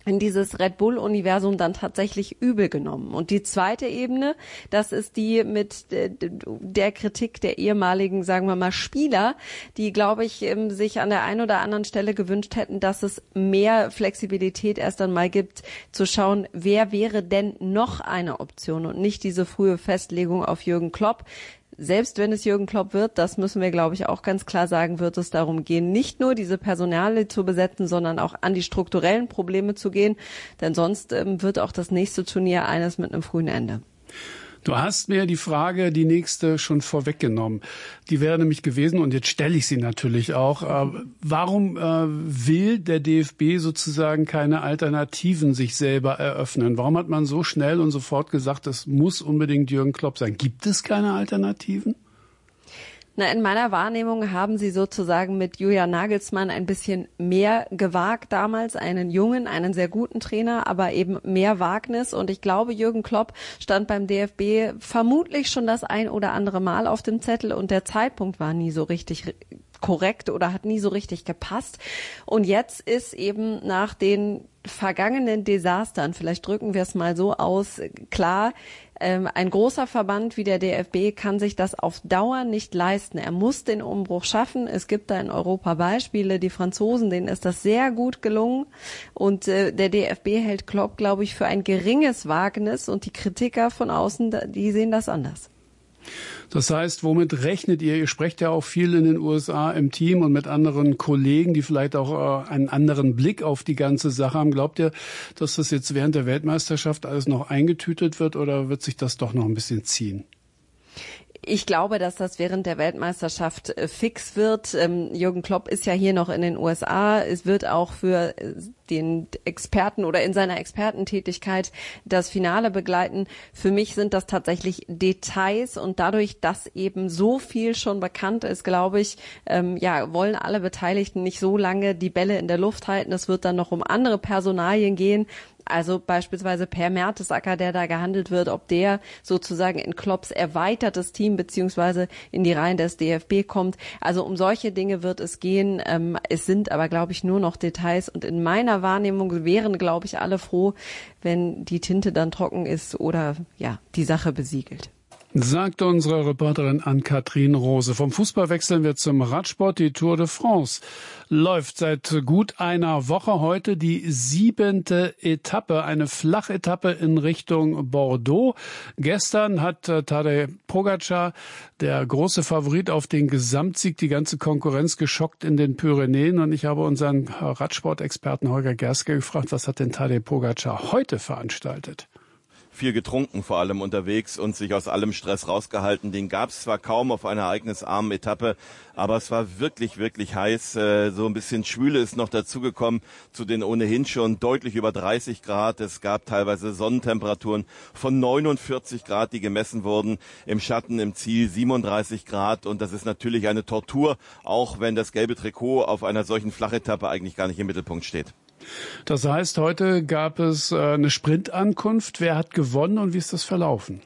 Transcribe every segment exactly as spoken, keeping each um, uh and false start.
in dieses Red Bull-Universum dann tatsächlich übel genommen. Und die zweite Ebene, das ist die mit der Kritik der ehemaligen, sagen wir mal, Spieler, die, glaube ich, sich an der einen oder anderen Stelle gewünscht hätten, dass es mehr Flexibilität erst einmal gibt, zu schauen, wer wäre denn noch eine Option und nicht diese frühe Festlegung auf Jürgen Klopp. Selbst wenn es Jürgen Klopp wird, das müssen wir, glaube ich, auch ganz klar sagen, wird es darum gehen, nicht nur diese Personale zu besetzen, sondern auch an die strukturellen Probleme zu gehen. Denn sonst ähm, wird auch das nächste Turnier eines mit einem frühen Ende. Du hast mir die Frage, die nächste, schon vorweggenommen. Die wäre nämlich gewesen, und jetzt stelle ich sie natürlich auch, äh, warum äh, will der D F B sozusagen keine Alternativen sich selber eröffnen? Warum hat man so schnell und sofort gesagt, das muss unbedingt Jürgen Klopp sein? Gibt es keine Alternativen? Na, in meiner Wahrnehmung haben sie sozusagen mit Julian Nagelsmann ein bisschen mehr gewagt damals, einen jungen, einen sehr guten Trainer, aber eben mehr Wagnis. Und ich glaube, Jürgen Klopp stand beim D F B vermutlich schon das ein oder andere Mal auf dem Zettel und der Zeitpunkt war nie so richtig korrekt oder hat nie so richtig gepasst. Und jetzt ist eben nach den vergangenen Desastern, vielleicht drücken wir es mal so aus, klar, ähm, ein großer Verband wie der D F B kann sich das auf Dauer nicht leisten. Er muss den Umbruch schaffen. Es gibt da in Europa Beispiele. Die Franzosen, denen ist das sehr gut gelungen. Und äh, der D F B hält Klopp, glaube ich, für ein geringes Wagnis. Und die Kritiker von außen, die sehen das anders. Das heißt, womit rechnet ihr? Ihr sprecht ja auch viel in den U S A im Team und mit anderen Kollegen, die vielleicht auch äh, einen anderen Blick auf die ganze Sache haben. Glaubt ihr, dass das jetzt während der Weltmeisterschaft alles noch eingetütet wird oder wird sich das doch noch ein bisschen ziehen? Ich glaube, dass das während der Weltmeisterschaft äh, fix wird. Ähm, Jürgen Klopp ist ja hier noch in den U S A. Es wird auch für äh, den Experten oder in seiner Expertentätigkeit das Finale begleiten. Für mich sind das tatsächlich Details und dadurch, dass eben so viel schon bekannt ist, glaube ich, ähm, ja, wollen alle Beteiligten nicht so lange die Bälle in der Luft halten. Es wird dann noch um andere Personalien gehen. Also beispielsweise Per Mertesacker, der da gehandelt wird, ob der sozusagen in Klopps erweitertes Team beziehungsweise in die Reihen des D F B kommt. Also um solche Dinge wird es gehen. Ähm, es sind aber, glaube ich, nur noch Details. Und in meiner Wahrnehmung wären, glaube ich, alle froh, wenn die Tinte dann trocken ist oder ja die Sache besiegelt. Sagt unsere Reporterin Ann-Kathrin Rose. Vom Fußball wechseln wir zum Radsport. Die Tour de France läuft seit gut einer Woche. Heute die siebente Etappe, eine Flachetappe in Richtung Bordeaux. Gestern hat Tadej Pogačar, der große Favorit auf den Gesamtsieg, die ganze Konkurrenz geschockt in den Pyrenäen. Und ich habe unseren Radsportexperten Holger Gerske gefragt, was hat denn Tadej Pogačar heute veranstaltet? Viel getrunken, vor allem unterwegs, und sich aus allem Stress rausgehalten. Den gab es zwar kaum auf einer ereignisarmen Etappe, aber es war wirklich, wirklich heiß. So ein bisschen Schwüle ist noch dazugekommen zu den ohnehin schon deutlich über dreißig Grad. Es gab teilweise Sonnentemperaturen von neunundvierzig Grad, die gemessen wurden. Im Schatten im Ziel siebenunddreißig Grad. Und das ist natürlich eine Tortur, auch wenn das gelbe Trikot auf einer solchen Flachetappe eigentlich gar nicht im Mittelpunkt steht. Das heißt, heute gab es eine Sprintankunft. Wer hat gewonnen und wie ist das verlaufen?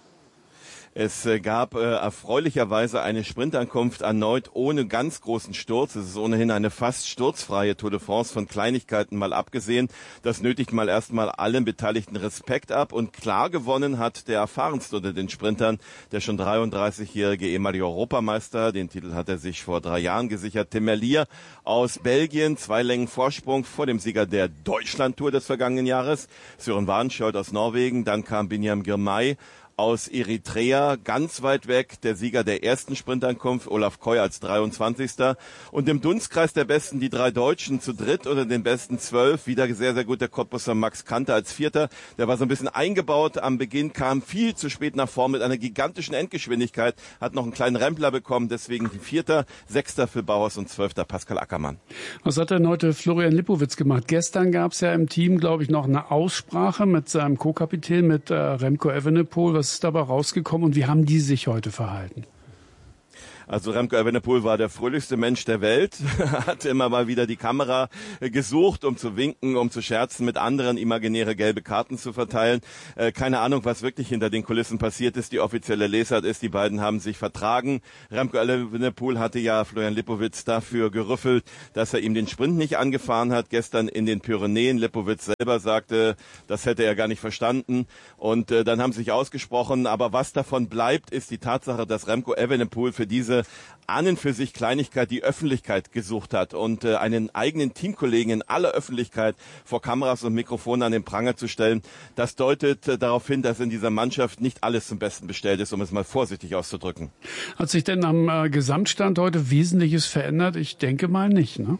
Es gab äh, erfreulicherweise eine Sprintankunft erneut ohne ganz großen Sturz. Es ist ohnehin eine fast sturzfreie Tour de France, von Kleinigkeiten mal abgesehen. Das nötigt mal erstmal allen Beteiligten Respekt ab. Und klar gewonnen hat der erfahrenste unter den Sprintern, der schon dreiunddreißigjährige ehemalige Europameister. Den Titel hat er sich vor drei Jahren gesichert. Tim Merlier aus Belgien, zwei Längen Vorsprung vor dem Sieger der Deutschlandtour des vergangenen Jahres, Søren Varensholt aus Norwegen. Dann kam Binyam Girmay aus Eritrea, ganz weit weg, der Sieger der ersten Sprintankunft, Olaf Koy als dreiundzwanzigster Und im Dunstkreis der Besten die drei Deutschen zu dritt unter den besten zwölf. Wieder sehr, sehr gut der Cottbusser Max Kanter als Vierter. Der war so ein bisschen eingebaut am Beginn, kam viel zu spät nach vorn mit einer gigantischen Endgeschwindigkeit, hat noch einen kleinen Rempler bekommen, deswegen Vierter, Sechster für Bauhaus und Zwölfter Pascal Ackermann. Was hat denn heute Florian Lipowitz gemacht? Gestern gab es ja im Team, glaube ich, noch eine Aussprache mit seinem Co-Kapitän, mit äh, Remco Evenepoel. Was ist dabei rausgekommen und wie haben die sich heute verhalten? Also Remco Evenepoel war der fröhlichste Mensch der Welt, hat immer mal wieder die Kamera gesucht, um zu winken, um zu scherzen, mit anderen imaginäre gelbe Karten zu verteilen. Äh, keine Ahnung, was wirklich hinter den Kulissen passiert ist. Die offizielle Lesart ist, die beiden haben sich vertragen. Remco Evenepoel hatte ja Florian Lipowitz dafür gerüffelt, dass er ihm den Sprint nicht angefahren hat. Gestern in den Pyrenäen. Lipowitz selber sagte, das hätte er gar nicht verstanden. Und äh, dann haben sie sich ausgesprochen. Aber was davon bleibt, ist die Tatsache, dass Remco Evenepoel für diese an und für sich Kleinigkeit die Öffentlichkeit gesucht hat und äh, einen eigenen Teamkollegen in aller Öffentlichkeit vor Kameras und Mikrofonen an den Pranger zu stellen, das deutet äh, darauf hin, dass in dieser Mannschaft nicht alles zum Besten bestellt ist, um es mal vorsichtig auszudrücken. Hat sich denn am äh, Gesamtstand heute Wesentliches verändert? Ich denke mal nicht, ne?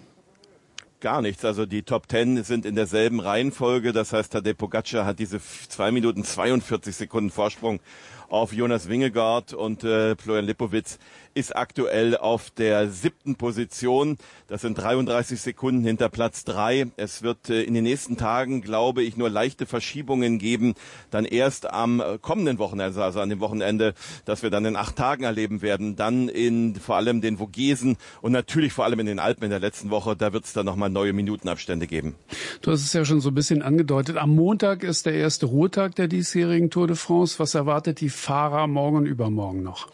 Gar nichts. Also die Top Ten sind in derselben Reihenfolge. Das heißt, Tadej Pogacar hat diese zwei Minuten zweiundvierzig Sekunden Vorsprung auf Jonas Vingegaard und äh, Florian Lipowitz ist aktuell auf der siebten Position. Das sind dreiunddreißig Sekunden hinter Platz drei. Es wird äh, in den nächsten Tagen, glaube ich, nur leichte Verschiebungen geben. Dann erst am äh, kommenden Wochenende, also an dem Wochenende, das wir dann in acht Tagen erleben werden. Dann in vor allem den Vogesen und natürlich vor allem in den Alpen in der letzten Woche. Da wird es dann nochmal neue Minutenabstände geben. Du hast es ja schon so ein bisschen angedeutet. Am Montag ist der erste Ruhetag der diesjährigen Tour de France. Was erwartet die Fahrer morgen und übermorgen noch?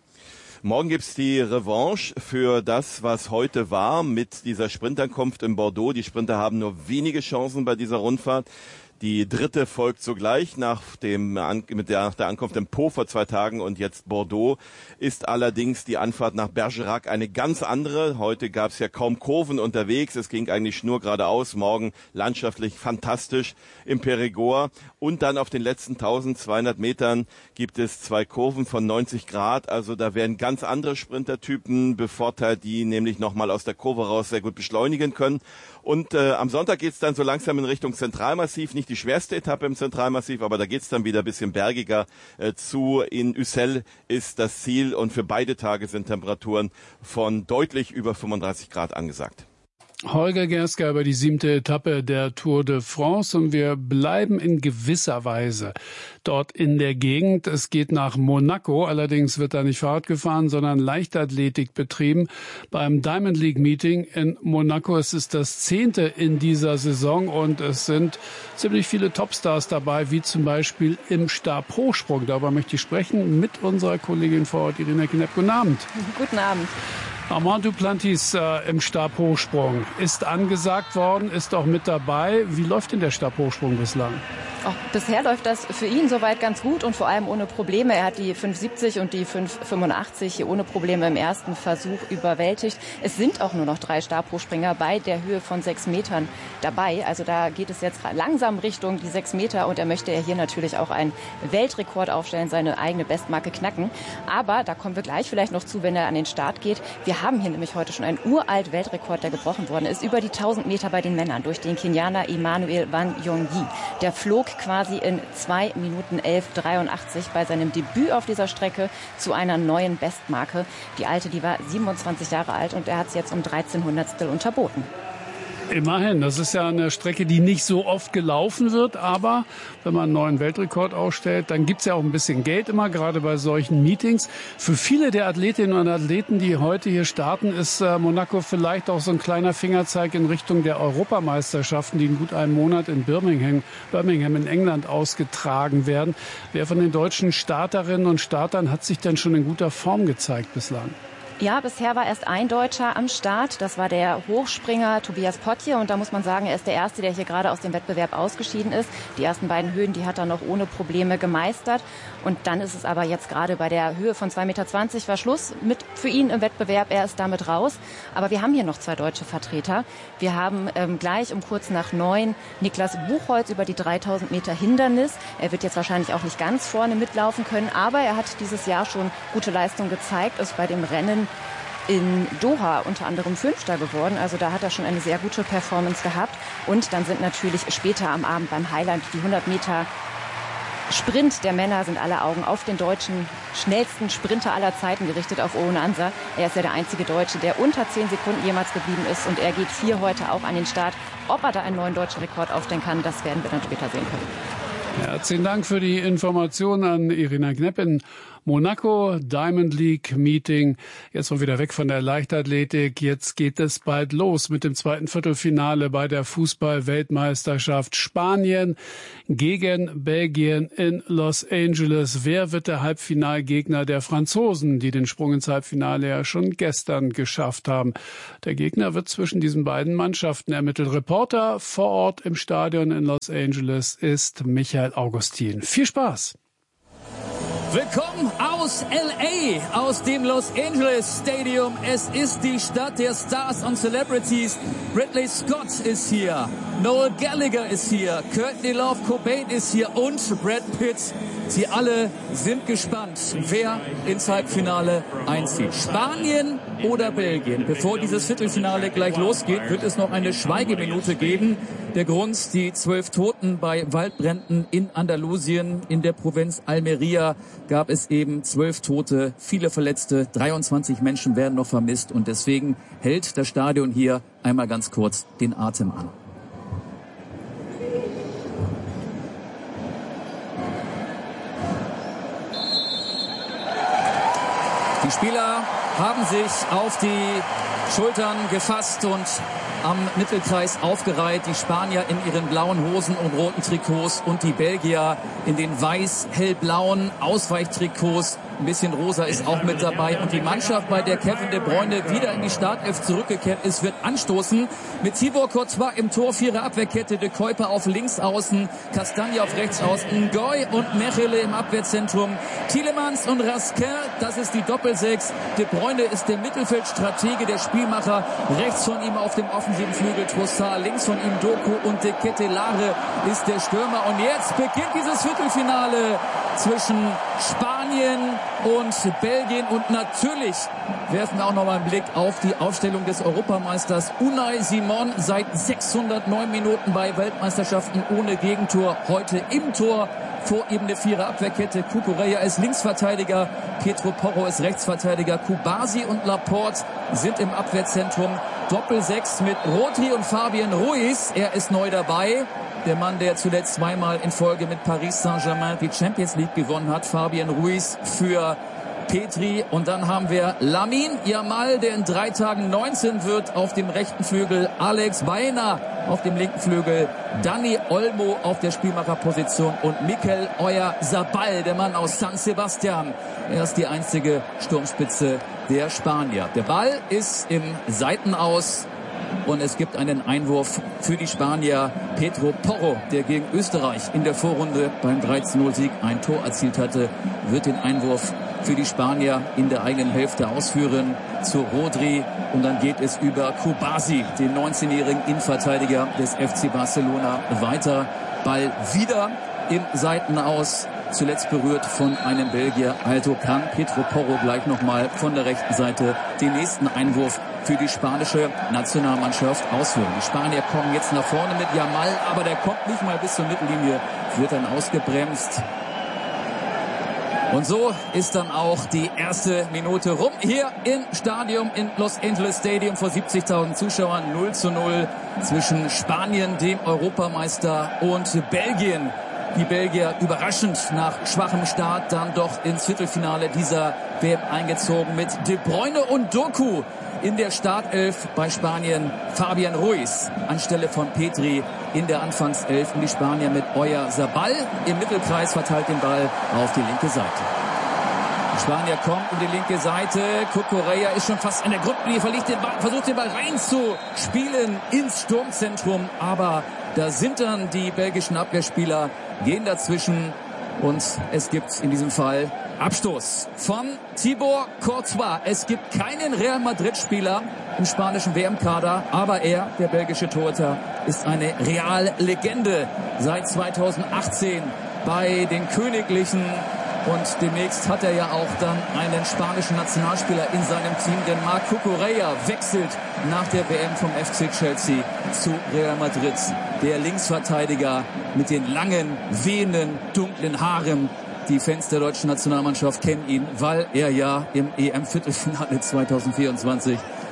Morgen gibt's die Revanche für das, was heute war mit dieser Sprintankunft in Bordeaux. Die Sprinter haben nur wenige Chancen bei dieser Rundfahrt. Die dritte folgt sogleich nach dem mit der, nach der Ankunft in Pau vor zwei Tagen und jetzt Bordeaux. Ist allerdings die Anfahrt nach Bergerac eine ganz andere. Heute gab es ja kaum Kurven unterwegs. Es ging eigentlich schnurgeradeaus. Morgen landschaftlich fantastisch im Périgord. Und dann auf den letzten eintausendzweihundert Metern gibt es zwei Kurven von neunzig Grad. Also da werden ganz andere Sprintertypen bevorteilt, die nämlich nochmal aus der Kurve raus sehr gut beschleunigen können. Und äh, am Sonntag geht's dann so langsam in Richtung Zentralmassiv. Nicht die schwerste Etappe im Zentralmassiv, aber da geht's dann wieder ein bisschen bergiger äh, zu. In Ussel ist das Ziel und für beide Tage sind Temperaturen von deutlich über fünfunddreißig Grad angesagt. Holger Gersker über die siebte Etappe der Tour de France und wir bleiben in gewisser Weise dort in der Gegend. Es geht nach Monaco, allerdings wird da nicht Fahrrad gefahren, sondern Leichtathletik betrieben beim Diamond League Meeting in Monaco. Es ist das zehnte in dieser Saison und es sind ziemlich viele Topstars dabei, wie zum Beispiel im Stabhochsprung. Darüber möchte ich sprechen mit unserer Kollegin vor Ort, Irina Knepp. Guten Abend. Guten Abend. Armand Duplantis äh, im Stabhochsprung ist angesagt worden, ist auch mit dabei. Wie läuft denn der Stabhochsprung bislang? Auch bisher läuft das für ihn soweit ganz gut und vor allem ohne Probleme. Er hat die fünf siebzig und die fünf fünfundachtzig hier ohne Probleme im ersten Versuch überwältigt. Es sind auch nur noch drei Stabhochspringer bei der Höhe von sechs Metern dabei. Also da geht es jetzt langsam Richtung die sechs Meter und er möchte ja hier natürlich auch einen Weltrekord aufstellen, seine eigene Bestmarke knacken. Aber da kommen wir gleich vielleicht noch zu, wenn er an den Start geht. Wir haben hier nämlich heute schon einen uralt Weltrekord, der gebrochen worden ist, über die tausend Meter bei den Männern durch den Kenianer Emmanuel Wanyonyi. Der flog quasi in zwei Minuten elf dreiundachtzig bei seinem Debüt auf dieser Strecke zu einer neuen Bestmarke. Die alte, die war siebenundzwanzig Jahre alt und er hat es jetzt um dreizehn Hundertstel unterboten. Immerhin, das ist ja eine Strecke, die nicht so oft gelaufen wird, aber wenn man einen neuen Weltrekord aufstellt, dann gibt's ja auch ein bisschen Geld immer, gerade bei solchen Meetings. Für viele der Athletinnen und Athleten, die heute hier starten, ist äh, Monaco vielleicht auch so ein kleiner Fingerzeig in Richtung der Europameisterschaften, die in gut einem Monat in Birmingham, Birmingham in England ausgetragen werden. Wer von den deutschen Starterinnen und Startern hat sich denn schon in guter Form gezeigt bislang? Ja, bisher war erst ein Deutscher am Start. Das war der Hochspringer Tobias Potje. Und da muss man sagen, er ist der Erste, der hier gerade aus dem Wettbewerb ausgeschieden ist. Die ersten beiden Höhen, die hat er noch ohne Probleme gemeistert. Und dann ist es aber jetzt gerade bei der Höhe von zwei Meter zwanzig war Schluss mit für ihn im Wettbewerb. Er ist damit raus. Aber wir haben hier noch zwei deutsche Vertreter. Wir haben ähm, gleich um kurz nach neun Niklas Buchholz über die dreitausend Meter Hindernis. Er wird jetzt wahrscheinlich auch nicht ganz vorne mitlaufen können. Aber er hat dieses Jahr schon gute Leistung gezeigt, ist bei dem Rennen in Doha unter anderem Fünfter geworden. Also da hat er schon eine sehr gute Performance gehabt. Und dann sind natürlich später am Abend beim Highland die hundert Meter Sprint der Männer, sind alle Augen auf den deutschen schnellsten Sprinter aller Zeiten gerichtet, auf Owen Ansa. Er ist ja der einzige Deutsche, der unter zehn Sekunden jemals geblieben ist. Und er geht hier heute auch an den Start. Ob er da einen neuen deutschen Rekord aufstellen kann, das werden wir dann später sehen können. Herzlichen Dank für die Information an Irina Knepp in Monaco Diamond League Meeting. Jetzt mal wieder weg von der Leichtathletik. Jetzt geht es bald los mit dem zweiten Viertelfinale bei der Fußball-Weltmeisterschaft. Spanien gegen Belgien in Los Angeles. Wer wird der Halbfinalgegner der Franzosen, die den Sprung ins Halbfinale ja schon gestern geschafft haben? Der Gegner wird zwischen diesen beiden Mannschaften ermittelt. Reporter vor Ort im Stadion in Los Angeles ist Michael Augustin. Viel Spaß! Willkommen aus L A, aus dem Los Angeles Stadium. Es ist die Stadt der Stars und Celebrities. Ridley Scott ist hier, Noel Gallagher ist hier, Courtney Love Cobain ist hier und Brad Pitt. Sie alle sind gespannt, wer ins Halbfinale einzieht. Spanien oder Belgien? Bevor dieses Viertelfinale gleich losgeht, wird es noch eine Schweigeminute geben. Der Grund, die zwölf Toten bei Waldbränden in Andalusien in der Provinz Almería gab es eben zwölf Tote, viele Verletzte, dreiundzwanzig Menschen werden noch vermisst und deswegen hält das Stadion hier einmal ganz kurz den Atem an. Die Spieler haben sich auf die Schultern gefasst und am Mittelkreis aufgereiht. Die Spanier in ihren blauen Hosen und roten Trikots und die Belgier in den weiß-hellblauen Ausweichtrikots. Ein bisschen rosa ist auch mit dabei. Und die Mannschaft, bei der Kevin De Bruyne wieder in die Startelf zurückgekehrt ist, wird anstoßen. Mit Thibaut Courtois im Tor, vierer Abwehrkette, De Kuyper auf links außen, Castagne auf rechts außen, Ngoy und Mechele im Abwehrzentrum, Tielemans und Raskin, das ist die Doppelsechs. De Bruyne ist der Mittelfeldstratege, der Spielmacher. Rechts von ihm auf dem offensiven Flügel Trossard, links von ihm Doku und De Ketelaere ist der Stürmer. Und jetzt beginnt dieses Viertelfinale zwischen Spanien und Belgien. Und natürlich werfen wir auch noch mal einen Blick auf die Aufstellung des Europameisters Unai Simon. Seit sechshundertneun Minuten bei Weltmeisterschaften ohne Gegentor. Heute im Tor. Vor ihm eine Vierer-Abwehrkette. Cucurella ist Linksverteidiger. Pedro Porro ist Rechtsverteidiger. Kubasi und Laporte sind im Abwehrzentrum. Doppelsechs mit Rodri und Fabian Ruiz. Er ist neu dabei. Der Mann, der zuletzt zweimal in Folge mit Paris Saint-Germain die Champions League gewonnen hat. Fabian Ruiz für Petri. Und dann haben wir Lamine Yamal, der in drei Tagen neunzehn wird, auf dem rechten Flügel. Alex Baena auf dem linken Flügel. Dani Olmo auf der Spielmacherposition. Und Mikel Oyarzabal, der Mann aus San Sebastian. Er ist die einzige Sturmspitze der Spanier. Der Ball ist im Seitenaus. Und es gibt einen Einwurf für die Spanier. Pedro Porro, der gegen Österreich in der Vorrunde beim drei zu null Sieg ein Tor erzielt hatte, wird den Einwurf für die Spanier in der eigenen Hälfte ausführen zu Rodri. Und dann geht es über Kubasi, den neunzehnjährigen Innenverteidiger des F C Barcelona, weiter. Ball wieder im Seitenaus. Zuletzt berührt von einem Belgier. Also kann Pedro Porro gleich nochmal von der rechten Seite den nächsten Einwurf für die spanische Nationalmannschaft ausführen. Die Spanier kommen jetzt nach vorne mit Yamal, aber der kommt nicht mal bis zur Mittellinie, wird dann ausgebremst. Und so ist dann auch die erste Minute rum. Hier im Stadion in Los Angeles Stadium vor siebzigtausend Zuschauern. null zu null zwischen Spanien, dem Europameister, und Belgien. Die Belgier überraschend nach schwachem Start dann doch ins Viertelfinale dieser W M eingezogen mit De Bruyne und Doku in der Startelf. Bei Spanien Fabian Ruiz anstelle von Petri in der Anfangself, und die Spanier mit Oyarzabal im Mittelkreis verteilt den Ball auf die linke Seite. Die Spanier kommen um die linke Seite. Cucurella ist schon fast an der Grundlinie, verliert den Ball, versucht den Ball reinzuspielen ins Sturmzentrum, aber da sind dann die belgischen Abwehrspieler, gehen dazwischen, und es gibt in diesem Fall Abstoß von Thibaut Courtois. Es gibt keinen Real Madrid-Spieler im spanischen W M-Kader, aber er, der belgische Torhüter, ist eine Real-Legende seit zweitausendachtzehn bei den Königlichen. Und demnächst hat er ja auch dann einen spanischen Nationalspieler in seinem Team, denn Marc Cucurella wechselt nach der W M vom F C Chelsea zu Real Madrid. Der Linksverteidiger mit den langen, wehenden, dunklen Haaren. Die Fans der deutschen Nationalmannschaft kennen ihn, weil er ja im E M-Viertelfinale zweitausendvierundzwanzig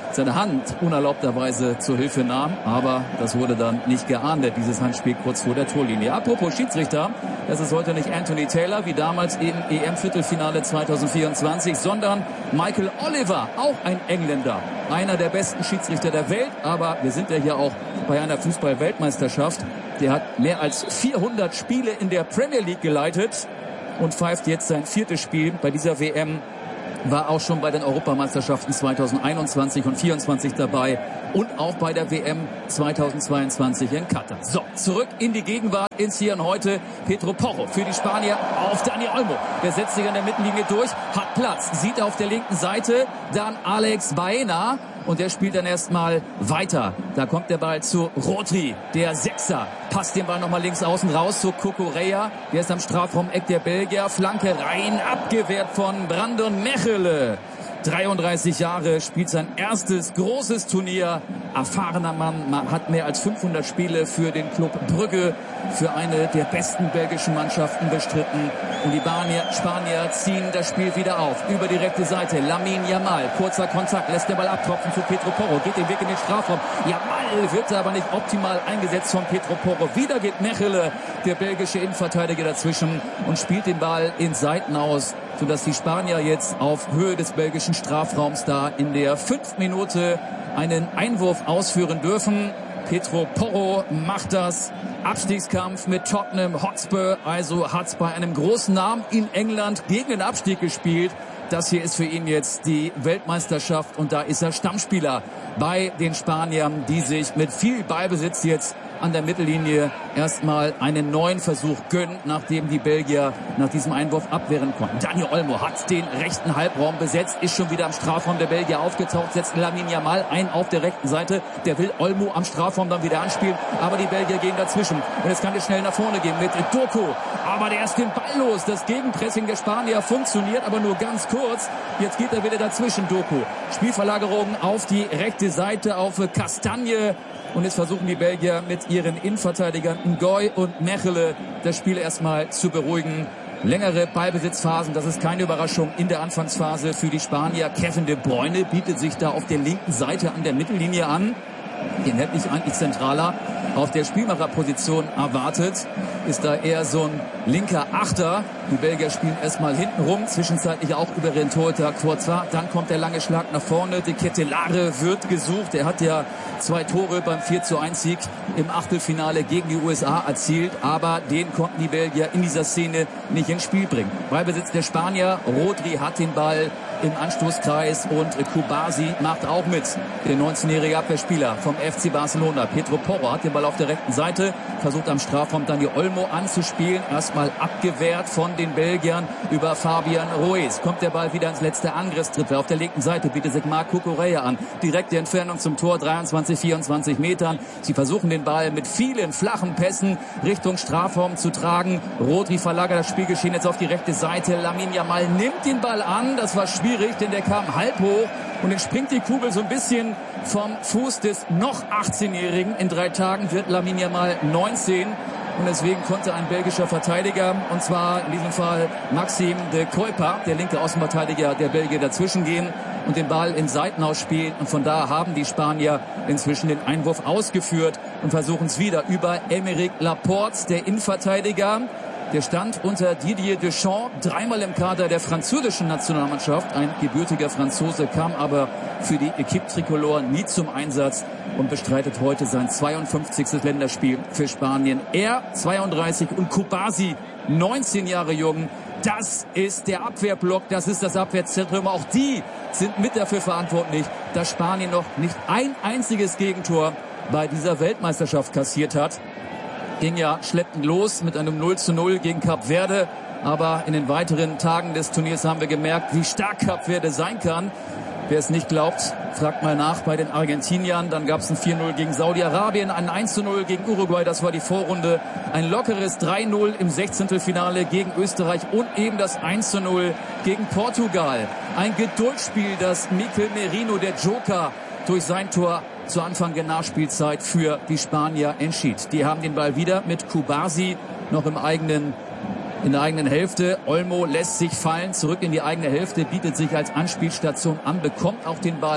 seine Hand unerlaubterweise zur Hilfe nahm, aber das wurde dann nicht geahndet, dieses Handspiel kurz vor der Torlinie. Apropos Schiedsrichter, das ist heute nicht Anthony Taylor, wie damals im E M-Viertelfinale zweitausendvierundzwanzig, sondern Michael Oliver, auch ein Engländer, einer der besten Schiedsrichter der Welt, aber wir sind ja hier auch bei einer Fußball-Weltmeisterschaft. Der hat mehr als vierhundert Spiele in der Premier League geleitet und pfeift jetzt sein viertes Spiel bei dieser W M. War auch schon bei den Europameisterschaften zweitausendeinundzwanzig und vierundzwanzig dabei und auch bei der W M zweitausendzweiundzwanzig in Katar. So, zurück in die Gegenwart, ins Hier und Heute. Pedro Porro für die Spanier auf Dani Olmo. Der setzt sich an der Mittellinie durch, hat Platz, sieht auf der linken Seite dann Alex Baena. Und der spielt dann erstmal weiter. Da kommt der Ball zu Rodri, der Sechser. Passt den Ball nochmal links außen raus zu Cucurella. Der ist am Strafraum-Eck der Belgier. Flanke rein, abgewehrt von Brandon Mechelen. dreiunddreißig Jahre, spielt sein erstes großes Turnier. Erfahrener Mann, hat mehr als fünfhundert Spiele für den Club Brügge, für eine der besten belgischen Mannschaften bestritten. Und die Spanier, Spanier ziehen das Spiel wieder auf. Über die rechte Seite, Lamine Yamal, kurzer Kontakt, lässt den Ball abtropfen zu Pedro Porro, geht den Weg in den Strafraum. Yamal wird aber nicht optimal eingesetzt von Pedro Porro. Wieder geht Mechelen, der belgische Innenverteidiger, dazwischen und spielt den Ball in Seiten aus, sodass die Spanier jetzt auf Höhe des belgischen Strafraums da in der fünften Minute einen Einwurf ausführen dürfen. Pedro Porro macht das. Abstiegskampf mit Tottenham Hotspur, also hat bei einem großen Namen in England gegen den Abstieg gespielt. Das hier ist für ihn jetzt die Weltmeisterschaft und da ist er Stammspieler bei den Spaniern, die sich mit viel Ballbesitz jetzt an der Mittellinie erstmal einen neuen Versuch gönnen, nachdem die Belgier nach diesem Einwurf abwehren konnten. Dani Olmo hat den rechten Halbraum besetzt, ist schon wieder am Strafraum der Belgier aufgetaucht, setzt Lamine Yamal ein auf der rechten Seite. Der will Olmo am Strafraum dann wieder anspielen, aber die Belgier gehen dazwischen. Und jetzt kann es schnell nach vorne gehen mit Doku. Aber der ist den Ball los. Das Gegenpressing der Spanier funktioniert, aber nur ganz kurz. Jetzt geht er wieder dazwischen, Doku. Spielverlagerung auf die rechte Seite, auf Castagne. Und jetzt versuchen die Belgier mit ihren Innenverteidigern Ngoy und Mechelen das Spiel erstmal zu beruhigen. Längere Ballbesitzphasen, das ist keine Überraschung in der Anfangsphase für die Spanier. Kevin De Bruyne bietet sich da auf der linken Seite an der Mittellinie an. Den hätte ich eigentlich zentraler auf der Spielmacherposition erwartet. Ist da eher so ein linker Achter. Die Belgier spielen erstmal hinten rum, zwischenzeitlich auch über den Torhüter Courtois. Dann kommt der lange Schlag nach vorne. De Ketelaere wird gesucht. Er hat ja zwei Tore beim vier zu eins Sieg im Achtelfinale gegen die U S A erzielt. Aber den konnten die Belgier in dieser Szene nicht ins Spiel bringen. Ballbesitz der Spanier. Rodri hat den Ball im Anstoßkreis und Kubasi macht auch mit. Der neunzehnjährige Abwehrspieler vom F C Barcelona. Pedro Porro hat den Ball auf der rechten Seite, versucht am Strafraum Dani Olmo anzuspielen. Erstmal abgewehrt von den Belgiern über Fabian Ruiz. Kommt der Ball wieder ins letzte Angriffsdrittel. Auf der linken Seite bietet sich Marc Cucurella an. Direkte Entfernung zum Tor, dreiundzwanzig, vierundzwanzig Metern. Sie versuchen den Ball mit vielen flachen Pässen Richtung Strafraum zu tragen. Rodri verlagert das Spielgeschehen jetzt auf die rechte Seite. Lamine Yamal nimmt den Ball an. Das war schwierig, denn der kam halb hoch. Und dann springt die Kugel so ein bisschen vom Fuß des noch achtzehnjährigen. In drei Tagen wird Lamine Yamal neunzehn. Und deswegen konnte ein belgischer Verteidiger, und zwar in diesem Fall Maxime de Kuyper, der linke Außenverteidiger der Belgier, dazwischen gehen und den Ball in Seiten ausspielen. Und von da haben die Spanier inzwischen den Einwurf ausgeführt und versuchen es wieder über Aymeric Laporte, der Innenverteidiger. Der stand unter Didier Deschamps, dreimal im Kader der französischen Nationalmannschaft. Ein gebürtiger Franzose, kam aber für die Equipe Tricolore nie zum Einsatz und bestreitet heute sein zweiundfünfzigstes Länderspiel für Spanien. Er zweiunddreißig und Kubasi neunzehn Jahre jung. Das ist der Abwehrblock, das ist das Abwehrzentrum. Auch die sind mit dafür verantwortlich, dass Spanien noch nicht ein einziges Gegentor bei dieser Weltmeisterschaft kassiert hat. Ging ja schleppend los mit einem null zu null gegen Kap Verde. Aber in den weiteren Tagen des Turniers haben wir gemerkt, wie stark Kap Verde sein kann. Wer es nicht glaubt, fragt mal nach bei den Argentiniern. Dann gab es ein vier null gegen Saudi-Arabien, ein eins zu null gegen Uruguay, das war die Vorrunde. Ein lockeres drei null im Sechzehntelfinale gegen Österreich und eben das eins zu null gegen Portugal. Ein Geduldsspiel, das Mikel Merino, der Joker, durch sein Tor zu Anfang der Nachspielzeit für die Spanier entschied. Die haben den Ball wieder mit Kubasi noch im eigenen, in der eigenen Hälfte. Olmo lässt sich fallen, zurück in die eigene Hälfte, bietet sich als Anspielstation an, bekommt auch den Ball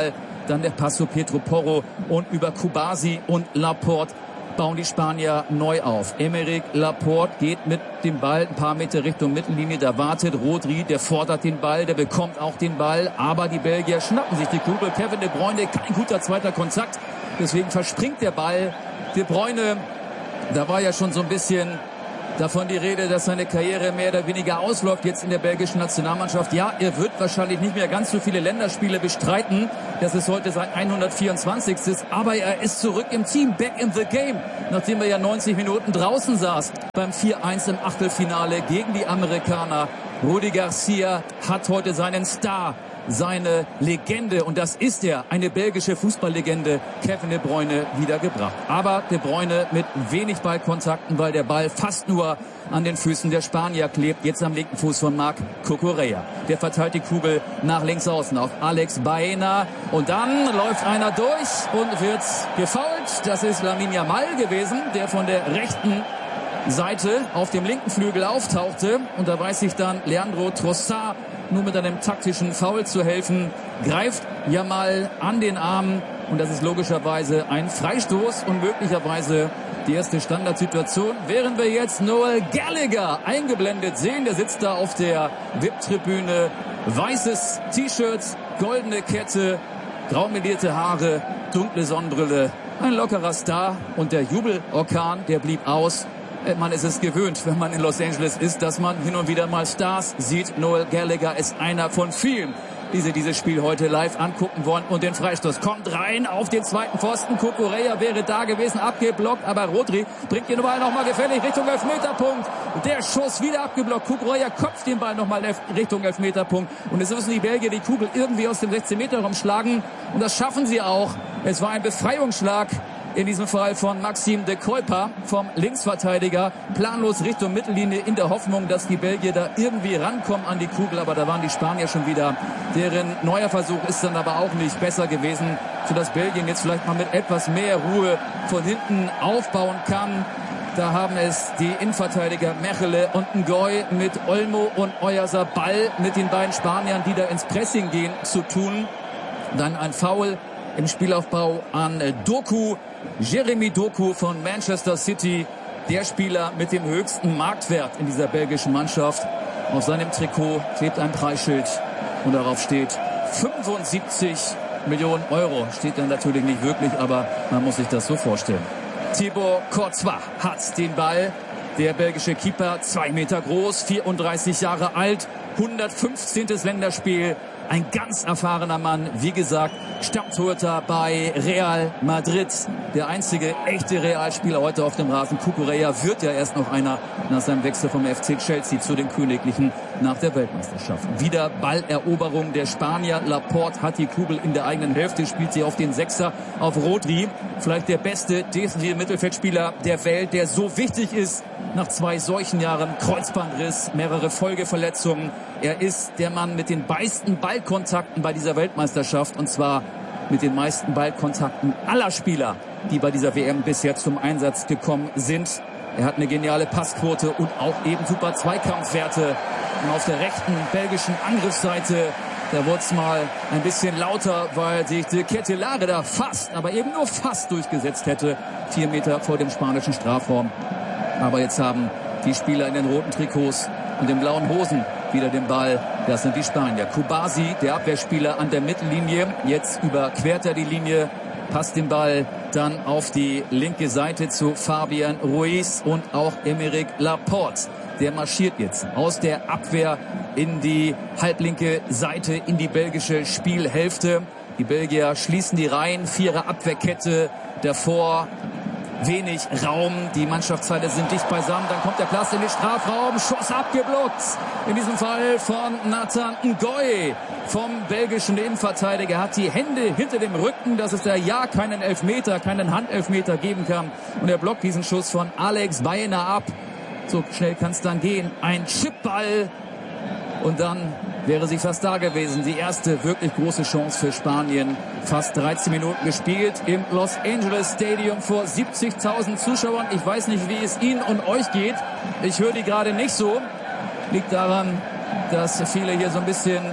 Dann der Pass zu Pedro Porro und über Kubasi und Laporte bauen die Spanier neu auf. Aymeric Laporte geht mit dem Ball ein paar Meter Richtung Mittellinie. Da wartet Rodri, der fordert den Ball, der bekommt auch den Ball. Aber die Belgier schnappen sich die Kugel. Kevin De Bruyne, kein guter zweiter Kontakt. Deswegen verspringt der Ball. De Bruyne, da war ja schon so ein bisschen davon die Rede, dass seine Karriere mehr oder weniger ausläuft jetzt in der belgischen Nationalmannschaft. Ja, er wird wahrscheinlich nicht mehr ganz so viele Länderspiele bestreiten. Das ist heute sein hundertvierundzwanzigste Aber er ist zurück im Team, back in the game. Nachdem er ja neunzig Minuten draußen saß beim vier eins im Achtelfinale gegen die Amerikaner. Rudi Garcia hat heute seinen Star, seine Legende, und das ist er, eine belgische Fußballlegende, Kevin De Bruyne, wiedergebracht. Aber De Bruyne mit wenig Ballkontakten, weil der Ball fast nur an den Füßen der Spanier klebt. Jetzt am linken Fuß von Marc Cucurella. Der verteilt die Kugel nach links außen auf Alex Baena. Und dann läuft einer durch und wird gefoult. Das ist Lamine Yamal gewesen, der von der rechten Seite auf dem linken Flügel auftauchte. Und da weiß sich dann Leandro Trossard nur mit einem taktischen Foul zu helfen, greift Yamal an den Arm und das ist logischerweise ein Freistoß und möglicherweise die erste Standardsituation, während wir jetzt Noel Gallagher eingeblendet sehen. Der sitzt da auf der V I P-Tribüne, weißes T-Shirt, goldene Kette, graumelierte Haare, dunkle Sonnenbrille, ein lockerer Star und der Jubelorkan, der blieb aus. Man ist es gewöhnt, wenn man in Los Angeles ist, dass man hin und wieder mal Stars sieht. Noel Gallagher ist einer von vielen, die sich dieses Spiel heute live angucken wollen. Und den Freistoß kommt rein auf den zweiten Pfosten. Cucurella wäre da gewesen, abgeblockt. Aber Rodri bringt den Ball nochmal gefährlich Richtung Elfmeterpunkt. Der Schuss wieder abgeblockt. Cucurella köpft den Ball nochmal Richtung Elfmeterpunkt. Und jetzt müssen die Belgier die Kugel irgendwie aus dem sechzehn Meter Raum schlagen. Und das schaffen sie auch. Es war ein Befreiungsschlag. In diesem Fall von Maxime de Kuyper vom Linksverteidiger, planlos Richtung Mittellinie in der Hoffnung, dass die Belgier da irgendwie rankommen an die Kugel, aber da waren die Spanier schon wieder. Deren neuer Versuch ist dann aber auch nicht besser gewesen, sodass Belgien jetzt vielleicht mal mit etwas mehr Ruhe von hinten aufbauen kann. Da haben es die Innenverteidiger Mechele und Ngoy mit Olmo und Oyarzabal mit den beiden Spaniern, die da ins Pressing gehen, zu tun. Dann ein Foul im Spielaufbau an Doku. Jeremy Doku von Manchester City, der Spieler mit dem höchsten Marktwert in dieser belgischen Mannschaft. Auf seinem Trikot klebt ein Preisschild und darauf steht fünfundsiebzig Millionen Euro. Steht dann natürlich nicht wirklich, aber man muss sich das so vorstellen. Thibaut Courtois hat den Ball. Der belgische Keeper, zwei Meter groß, vierunddreißig Jahre alt, hundertfünfzehntes Länderspiel. Ein ganz erfahrener Mann, wie gesagt, Stammtorhüter bei Real Madrid. Der einzige echte Realspieler heute auf dem Rasen. Cucurella wird ja erst noch einer nach seinem Wechsel vom F C Chelsea zu den Königlichen nach der Weltmeisterschaft. Wieder Balleroberung der Spanier. Laporte hat die Kugel in der eigenen Hälfte, spielt sie auf den Sechser, auf Rodri. Vielleicht der beste defensive Mittelfeldspieler der Welt, der so wichtig ist nach zwei solchen Jahren. Kreuzbandriss, mehrere Folgeverletzungen. Er ist der Mann mit den meisten Ballkontakten bei dieser Weltmeisterschaft, und zwar mit den meisten Ballkontakten aller Spieler, die bei dieser W M bisher zum Einsatz gekommen sind. Er hat eine geniale Passquote und auch eben super Zweikampfwerte. Und auf der rechten belgischen Angriffsseite, da wurde es mal ein bisschen lauter, weil sich de Ketelaere da fast, aber eben nur fast durchgesetzt hätte. Vier Meter vor dem spanischen Strafraum. Aber jetzt haben die Spieler in den roten Trikots und den blauen Hosen wieder den Ball. Das sind die Spanier. Kubasi, der Abwehrspieler an der Mittellinie. Jetzt überquert er die Linie, passt den Ball dann auf die linke Seite zu Fabian Ruiz und auch Aymeric Laporte. Der marschiert jetzt aus der Abwehr in die halblinke Seite, in die belgische Spielhälfte. Die Belgier schließen die Reihen, Vierer Abwehrkette davor. Wenig Raum, die Mannschaftsteile sind dicht beisammen, dann kommt der Platz in den Strafraum, Schuss abgeblockt, in diesem Fall von Nathan Ngoy vom belgischen Innenverteidiger, hat die Hände hinter dem Rücken, dass es da ja keinen Elfmeter, keinen Handelfmeter geben kann, und er blockt diesen Schuss von Alex Baena ab. So schnell kann es dann gehen, ein Chipball und dann wäre sie fast da gewesen. Die erste wirklich große Chance für Spanien. Fast dreizehn Minuten gespielt im Los Angeles Stadium vor siebzigtausend Zuschauern. Ich weiß nicht, wie es Ihnen und euch geht. Ich höre die gerade nicht so. Liegt daran, dass viele hier so ein bisschen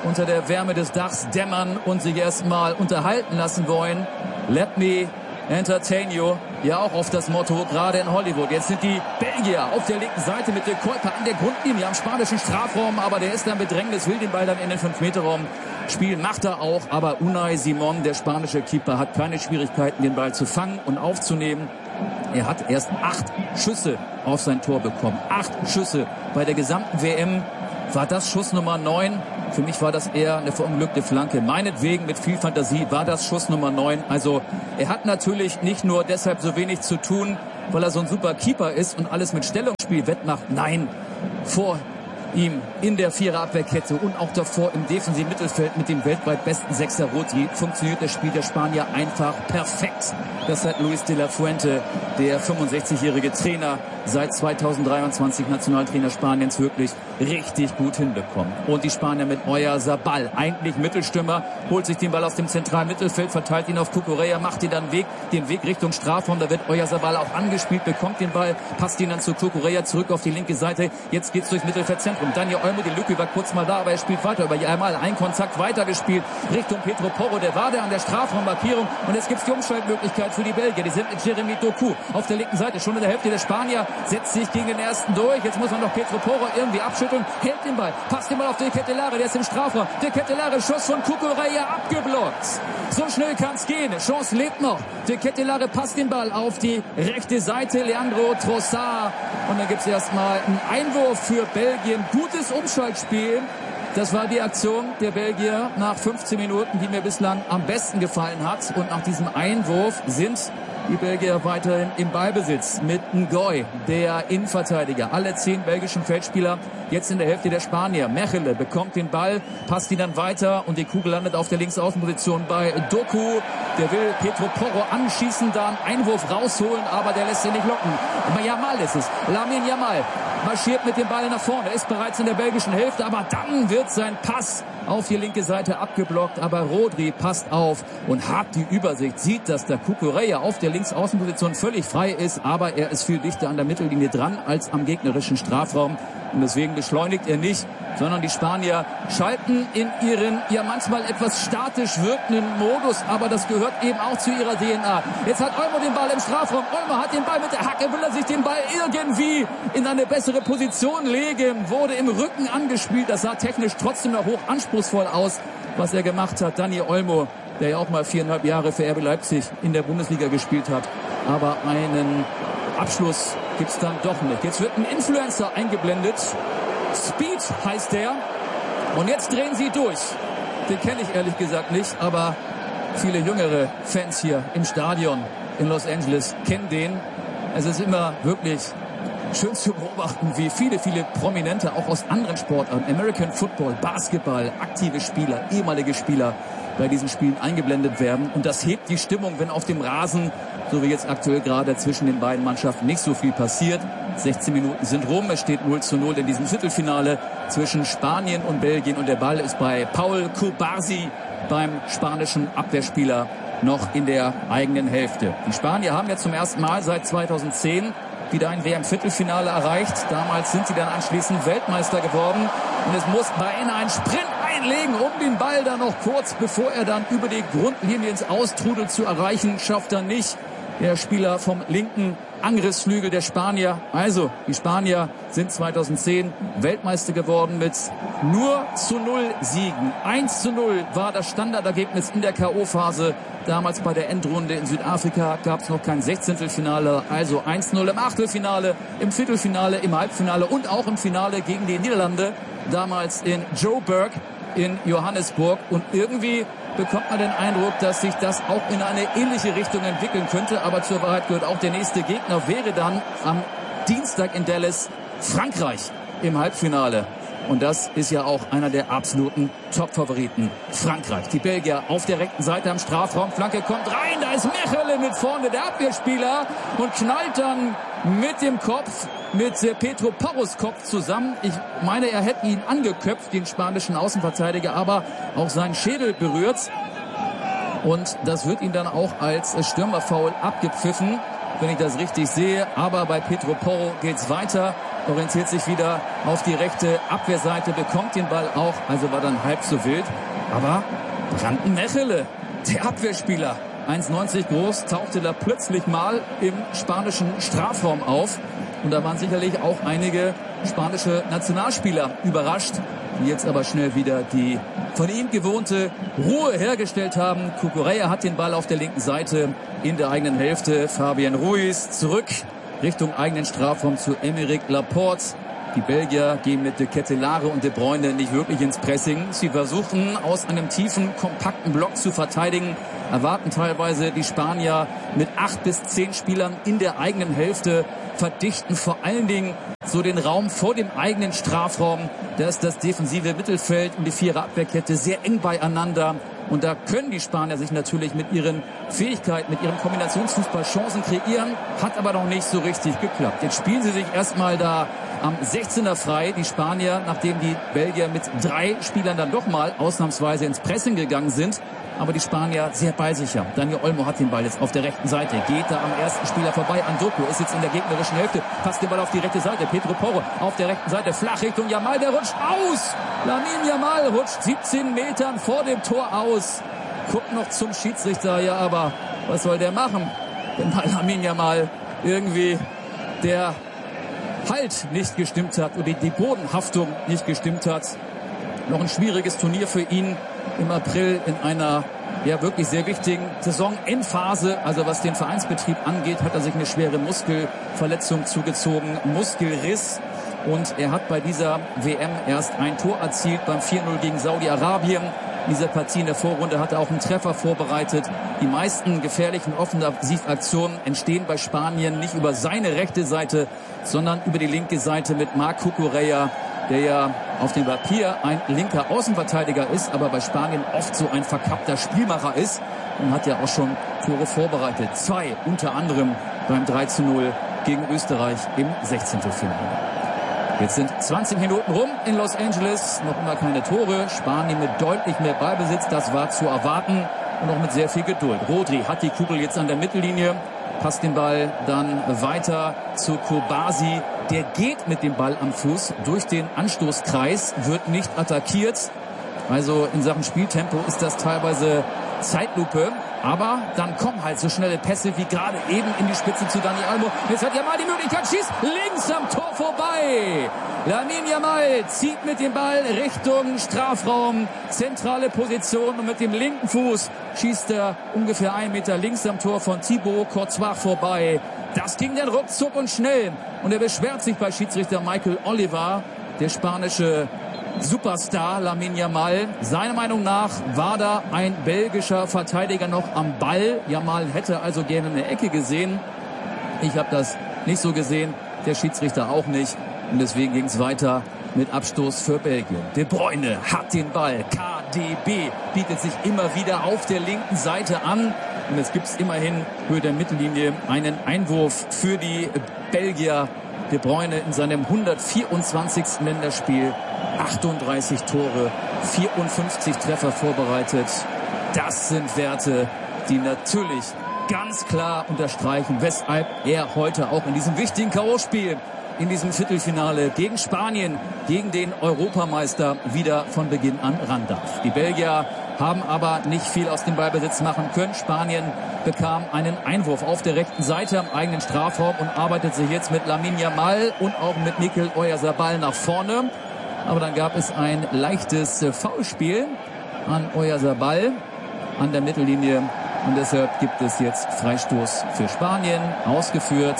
unter der Wärme des Dachs dämmern und sich erstmal unterhalten lassen wollen. Let me entertain you. Ja, auch auf das Motto, gerade in Hollywood. Jetzt sind die Belgier auf der linken Seite mit De Kuiper an der Grundlinie am spanischen Strafraum, aber der ist dann Bedrängnis, will den Ball dann in den fünf Meter Raum spielen, macht er auch, aber Unai Simon, der spanische Keeper, hat keine Schwierigkeiten, den Ball zu fangen und aufzunehmen. Er hat erst acht Schüsse auf sein Tor bekommen. Acht Schüsse bei der gesamten W M. War das Schuss Nummer neun? Für mich war das eher eine verunglückte Flanke. Meinetwegen mit viel Fantasie war das Schuss Nummer neun. Also er hat natürlich nicht nur deshalb so wenig zu tun, weil er so ein super Keeper ist und alles mit Stellungsspiel wettmacht. Nein, vor ihm in der Viererabwehrkette und auch davor im defensiven Mittelfeld mit dem weltweit besten Sechser Rodri funktioniert das Spiel der Spanier einfach perfekt. Das hat Luis de la Fuente, der fünfundsechzigjährige Trainer, seit zweitausenddreiundzwanzig Nationaltrainer Spaniens, wirklich richtig gut hinbekommen. Und die Spanier mit Oyarzabal, eigentlich Mittelstürmer, holt sich den Ball aus dem zentralen Mittelfeld, verteilt ihn auf Cucurella, macht ihn dann Weg, den Weg Richtung Strafraum. Da wird Oyarzabal auch angespielt, bekommt den Ball, passt ihn dann zu Cucurella zurück auf die linke Seite. Jetzt geht's durchs Mittelfeldzentrum. Daniel Olmo, die Lücke war kurz mal da, aber er spielt weiter. Über einmal ein Kontakt weitergespielt Richtung Pedro Porro, der war der an der Strafraummarkierung. Und jetzt gibt's die Umschaltmöglichkeit für die Belgier. Die sind mit Jeremy Doku auf der linken Seite, schon in der Hälfte der Spanier, setzt sich gegen den ersten durch. Jetzt muss man noch Pedro Porro irgendwie abschütteln, hält den Ball, passt den Ball auf De Ketelaere, der ist im Strafraum. De Ketelaere, Schuss von Cucurella, abgeblockt. So schnell kann's gehen. Chance lebt noch. De Ketelaere passt den Ball auf die rechte Seite. Leandro Trossard. Und dann gibt's erstmal einen Einwurf für Belgien. Gutes Umschaltspiel. Das war die Aktion der Belgier nach fünfzehn Minuten, die mir bislang am besten gefallen hat. Und nach diesem Einwurf sind die Belgier weiterhin im Ballbesitz mit Ngoy, der Innenverteidiger. Alle zehn belgischen Feldspieler jetzt in der Hälfte der Spanier. Mechele bekommt den Ball, passt ihn dann weiter und die Kugel landet auf der Linksaußenposition bei Doku. Der will Pedro Porro anschießen, da einen Einwurf rausholen, aber der lässt ihn nicht locken. Aber Yamal ist es. Lamine Yamal marschiert mit dem Ball nach vorne, ist bereits in der belgischen Hälfte, aber dann wird sein Pass auf die linke Seite abgeblockt, aber Rodri passt auf und hat die Übersicht, sieht, dass der Cucurella auf der Linksaußenposition völlig frei ist, aber er ist viel dichter an der Mittellinie dran als am gegnerischen Strafraum und deswegen beschleunigt er nicht, sondern die Spanier schalten in ihren ja manchmal etwas statisch wirkenden Modus, aber das gehört eben auch zu ihrer D N A. Jetzt hat Olmo den Ball im Strafraum, Olmo hat den Ball mit der Hacke, will er sich den Ball irgendwie in eine bessere Position legen, wurde im Rücken angespielt, das sah technisch trotzdem noch hoch anspruchsvoll aus, was er gemacht hat. Daniel Olmo, der ja auch mal viereinhalb Jahre für R B Leipzig in der Bundesliga gespielt hat, aber einen Abschluss gibt's dann doch nicht. Jetzt wird ein Influencer eingeblendet. Speed heißt der. Und jetzt drehen sie durch. Den kenne ich ehrlich gesagt nicht, aber viele jüngere Fans hier im Stadion in Los Angeles kennen den. Es ist immer wirklich schön zu beobachten, wie viele, viele Prominente auch aus anderen Sportarten, American Football, Basketball, aktive Spieler, ehemalige Spieler bei diesen Spielen eingeblendet werden. Und das hebt die Stimmung, wenn auf dem Rasen, so wie jetzt aktuell gerade zwischen den beiden Mannschaften, nicht so viel passiert. sechzehn Minuten sind rum, es steht null zu null in diesem Viertelfinale zwischen Spanien und Belgien. Und der Ball ist bei Paul Cubarsí, beim spanischen Abwehrspieler, noch in der eigenen Hälfte. Die Spanier haben ja zum ersten Mal seit zweitausendzehn wieder ein W M-Viertelfinale erreicht. Damals sind sie dann anschließend Weltmeister geworden. Und es muss Baena einen Sprint einlegen, um den Ball dann noch kurz, bevor er dann über die Grundlinie ins Austrudel zu erreichen, schafft er nicht. Der Spieler vom linken Angriffsflügel der Spanier. Also, die Spanier sind zweitausendzehn Weltmeister geworden mit nur zu null Siegen. eins zu null war das Standardergebnis in der K O-Phase. Damals bei der Endrunde in Südafrika gab es noch kein Sechzehntelfinale. Also eins zu null im Achtelfinale, im Viertelfinale, im Halbfinale und auch im Finale gegen die Niederlande. Damals in Joburg in Johannesburg. Und irgendwie bekommt man den Eindruck, dass sich das auch in eine ähnliche Richtung entwickeln könnte. Aber zur Wahrheit gehört auch, der nächste Gegner wäre dann am Dienstag in Dallas Frankreich im Halbfinale. Und das ist ja auch einer der absoluten Top-Favoriten. Frankreich. Die Belgier auf der rechten Seite am Strafraum. Flanke kommt rein. Da ist Mechele mit vorne, der Abwehrspieler. Und knallt dann mit dem Kopf, mit Pedro Porros Kopf zusammen. Ich meine, er hätte ihn angeköpft, den spanischen Außenverteidiger, aber auch seinen Schädel berührt. Und das wird ihm dann auch als Stürmerfoul abgepfiffen. wenn ich das richtig sehe. Aber bei Pedro Porro geht's weiter, orientiert sich wieder auf die rechte Abwehrseite, bekommt den Ball auch, also war dann halb so wild. Aber Brandon Mechele, der Abwehrspieler, eins neunzig groß, tauchte da plötzlich mal im spanischen Strafraum auf. Und da waren sicherlich auch einige spanische Nationalspieler überrascht, die jetzt aber schnell wieder die von ihm gewohnte Ruhe hergestellt haben. Cucurella hat den Ball auf der linken Seite in der eigenen Hälfte. Fabian Ruiz zurück Richtung eigenen Strafraum zu Aymeric Laporte. Die Belgier gehen mit De Ketelaere und De Bruyne nicht wirklich ins Pressing. Sie versuchen aus einem tiefen, kompakten Block zu verteidigen, erwarten teilweise die Spanier mit acht bis zehn Spielern in der eigenen Hälfte, verdichten vor allen Dingen so den Raum vor dem eigenen Strafraum. Da ist das defensive Mittelfeld und die Vierer-Abwehrkette sehr eng beieinander. Und da können die Spanier sich natürlich mit ihren Fähigkeiten, mit ihrem Kombinationsfußball Chancen kreieren. Hat aber noch nicht so richtig geklappt. Jetzt spielen sie sich erstmal da am sechzehner frei, die Spanier, nachdem die Belgier mit drei Spielern dann doch mal ausnahmsweise ins Pressing gegangen sind. Aber die Spanier sehr ballsicher. Daniel Olmo hat den Ball jetzt auf der rechten Seite. Geht da am ersten Spieler vorbei. Andoko ist jetzt in der gegnerischen Hälfte. Passt den Ball auf die rechte Seite. Pedro Porro auf der rechten Seite. Flach Richtung Yamal. Der rutscht aus. Lamine Yamal rutscht siebzehn Metern vor dem Tor aus. Guckt noch zum Schiedsrichter. Ja, aber was soll der machen? Wenn bei Lamine Yamal irgendwie der Halt nicht gestimmt hat oder die Bodenhaftung nicht gestimmt hat. Noch ein schwieriges Turnier für ihn im April in einer ja wirklich sehr wichtigen Saisonendphase. Also was den Vereinsbetrieb angeht, hat er sich eine schwere Muskelverletzung zugezogen, Muskelriss. Und er hat bei dieser W M erst ein Tor erzielt beim vier null gegen Saudi-Arabien. In dieser Partie in der Vorrunde hat er auch einen Treffer vorbereitet. Die meisten gefährlichen Offensivaktionen entstehen bei Spanien nicht über seine rechte Seite, sondern über die linke Seite mit Marc Cucurella, der ja auf dem Papier ein linker Außenverteidiger ist, aber bei Spanien oft so ein verkappter Spielmacher ist und hat ja auch schon Tore vorbereitet. Zwei, unter anderem beim drei zu null gegen Österreich im Sechzehntelfinale. Jetzt sind zwanzig Minuten rum in Los Angeles, noch immer keine Tore. Spanien mit deutlich mehr Ballbesitz, das war zu erwarten und auch mit sehr viel Geduld. Rodri hat die Kugel jetzt an der Mittellinie, passt den Ball dann weiter zu Kobasi. Der geht mit dem Ball am Fuß durch den Anstoßkreis, wird nicht attackiert. Also in Sachen Spieltempo ist das teilweise Zeitlupe. Aber dann kommen halt so schnelle Pässe wie gerade eben in die Spitze zu Dani Olmo. Jetzt hat Yamal die Möglichkeit, schießt links am Tor vorbei. Lamine Yamal zieht mit dem Ball Richtung Strafraum, zentrale Position und mit dem linken Fuß schießt er ungefähr einen Meter links am Tor von Thibaut Courtois vorbei. Das ging dann ruckzuck und schnell. Und er beschwert sich bei Schiedsrichter Michael Oliver, der spanische Superstar Lamine Yamal. Seiner Meinung nach war da ein belgischer Verteidiger noch am Ball. Yamal hätte also gerne eine Ecke gesehen. Ich habe das nicht so gesehen, der Schiedsrichter auch nicht. Und deswegen ging es weiter mit Abstoß für Belgien. De Bruyne hat den Ball. K D B bietet sich immer wieder auf der linken Seite an. Und jetzt gibt es immerhin Höhe der Mittellinie einen Einwurf für die Belgier. De Bruyne in seinem hundertvierundzwanzigsten Länderspiel, achtunddreißig Tore, vierundfünfzig Treffer vorbereitet. Das sind Werte, die natürlich ganz klar unterstreichen, weshalb er heute auch in diesem wichtigen K O-Spiel, in diesem Viertelfinale gegen Spanien, gegen den Europameister wieder von Beginn an ran darf. Die Belgier haben aber nicht viel aus dem Ballbesitz machen können. Spanien bekam einen Einwurf auf der rechten Seite am eigenen Strafraum und arbeitet sich jetzt mit Lamine Yamal und auch mit Mikel Oyarzabal nach vorne. Aber dann gab es ein leichtes Foulspiel an Oyarzabal an der Mittellinie und deshalb gibt es jetzt Freistoß für Spanien, ausgeführt.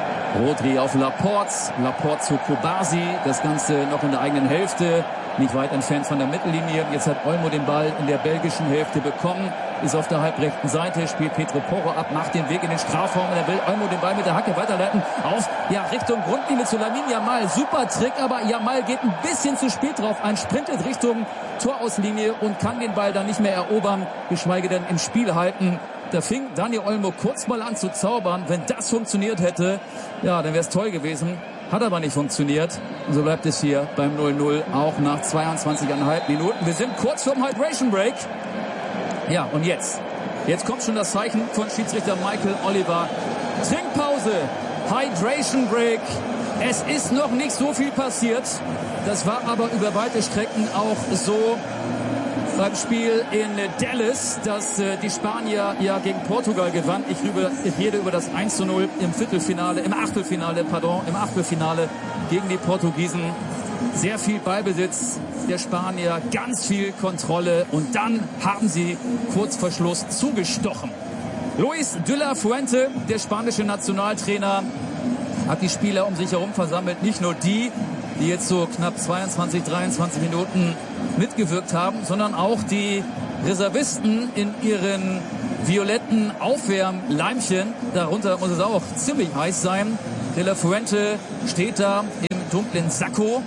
Rodri auf Laporte, Laporte zu Kobasi, das Ganze noch in der eigenen Hälfte, nicht weit entfernt von der Mittellinie. Jetzt hat Olmo den Ball in der belgischen Hälfte bekommen, ist auf der halbrechten Seite, spielt Pedro Porro ab, macht den Weg in den Strafraum und er will Olmo den Ball mit der Hacke weiterleiten auf, ja, Richtung Grundlinie zu Lamine Yamal. Super Trick, aber Yamal geht ein bisschen zu spät drauf ein, sprintet Richtung Torauslinie und kann den Ball dann nicht mehr erobern, geschweige denn im Spiel halten. Da fing Dani Olmo kurz mal an zu zaubern. Wenn das funktioniert hätte, ja, dann wäre es toll gewesen. Hat aber nicht funktioniert. Und so bleibt es hier beim null null, auch nach zweiundzwanzig Komma fünf Minuten. Wir sind kurz vorm Hydration Break. Ja, und jetzt? Jetzt kommt schon das Zeichen von Schiedsrichter Michael Oliver. Trinkpause, Hydration Break. Es ist noch nicht so viel passiert. Das war aber über weite Strecken auch so beim Spiel in Dallas, dass äh, die Spanier ja gegen Portugal gewann. Ich, rüber, ich rede über das eins zu null im Viertelfinale, im Achtelfinale, pardon, im Achtelfinale gegen die Portugiesen. Sehr viel Ballbesitz der Spanier, ganz viel Kontrolle und dann haben sie kurz vor Schluss zugestochen. Luis de la Fuente, der spanische Nationaltrainer, hat die Spieler um sich herum versammelt. Nicht nur die, die jetzt so knapp zweiundzwanzig, dreiundzwanzig Minuten mitgewirkt haben, sondern auch die Reservisten in ihren violetten Aufwärmleimchen. Darunter muss es auch ziemlich heiß sein. De la Fuente steht da im dunklen Sakko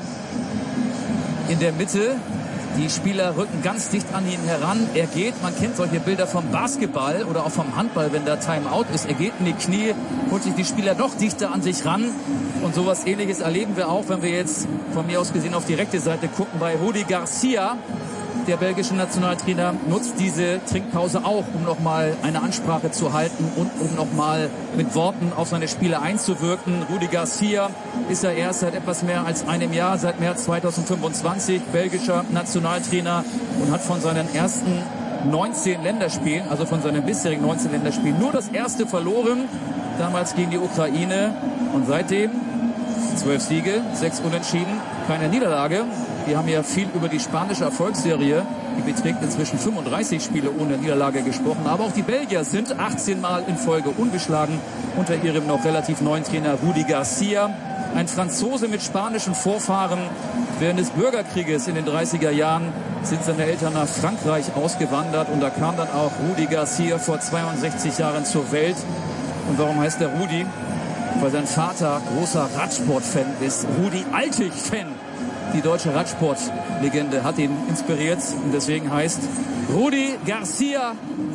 in der Mitte. Die Spieler rücken ganz dicht an ihn heran. Er geht, man kennt solche Bilder vom Basketball oder auch vom Handball, wenn da Timeout ist. Er geht in die Knie, holt sich die Spieler noch dichter an sich ran. Und sowas Ähnliches erleben wir auch, wenn wir jetzt von mir aus gesehen auf die rechte Seite gucken. Bei Rudi Garcia, der belgische Nationaltrainer, nutzt diese Trinkpause auch, um nochmal eine Ansprache zu halten und um nochmal mit Worten auf seine Spieler einzuwirken. Rudi Garcia ist ja erst seit etwas mehr als einem Jahr, seit März zweitausendfünfundzwanzig, belgischer Nationaltrainer und hat von seinen ersten neunzehn Länderspielen, also von seinen bisherigen neunzehn Länderspielen, nur das erste verloren, damals gegen die Ukraine. Und seitdem zwölf Siege, sechs Unentschieden, keine Niederlage. Wir haben ja viel über die spanische Erfolgsserie, die beträgt inzwischen fünfunddreißig Spiele ohne Niederlage, gesprochen. Aber auch die Belgier sind achtzehn Mal in Folge ungeschlagen unter ihrem noch relativ neuen Trainer Rudi Garcia. Ein Franzose mit spanischen Vorfahren. Während des Bürgerkrieges in den dreißiger Jahren sind seine Eltern nach Frankreich ausgewandert. Und da kam dann auch Rudi Garcia vor zweiundsechzig Jahren zur Welt. Und warum heißt er Rudi? Weil sein Vater großer Radsport-Fan ist. Rudi Altig-Fan. Die deutsche Radsportlegende hat ihn inspiriert und deswegen heißt Rudi Garcia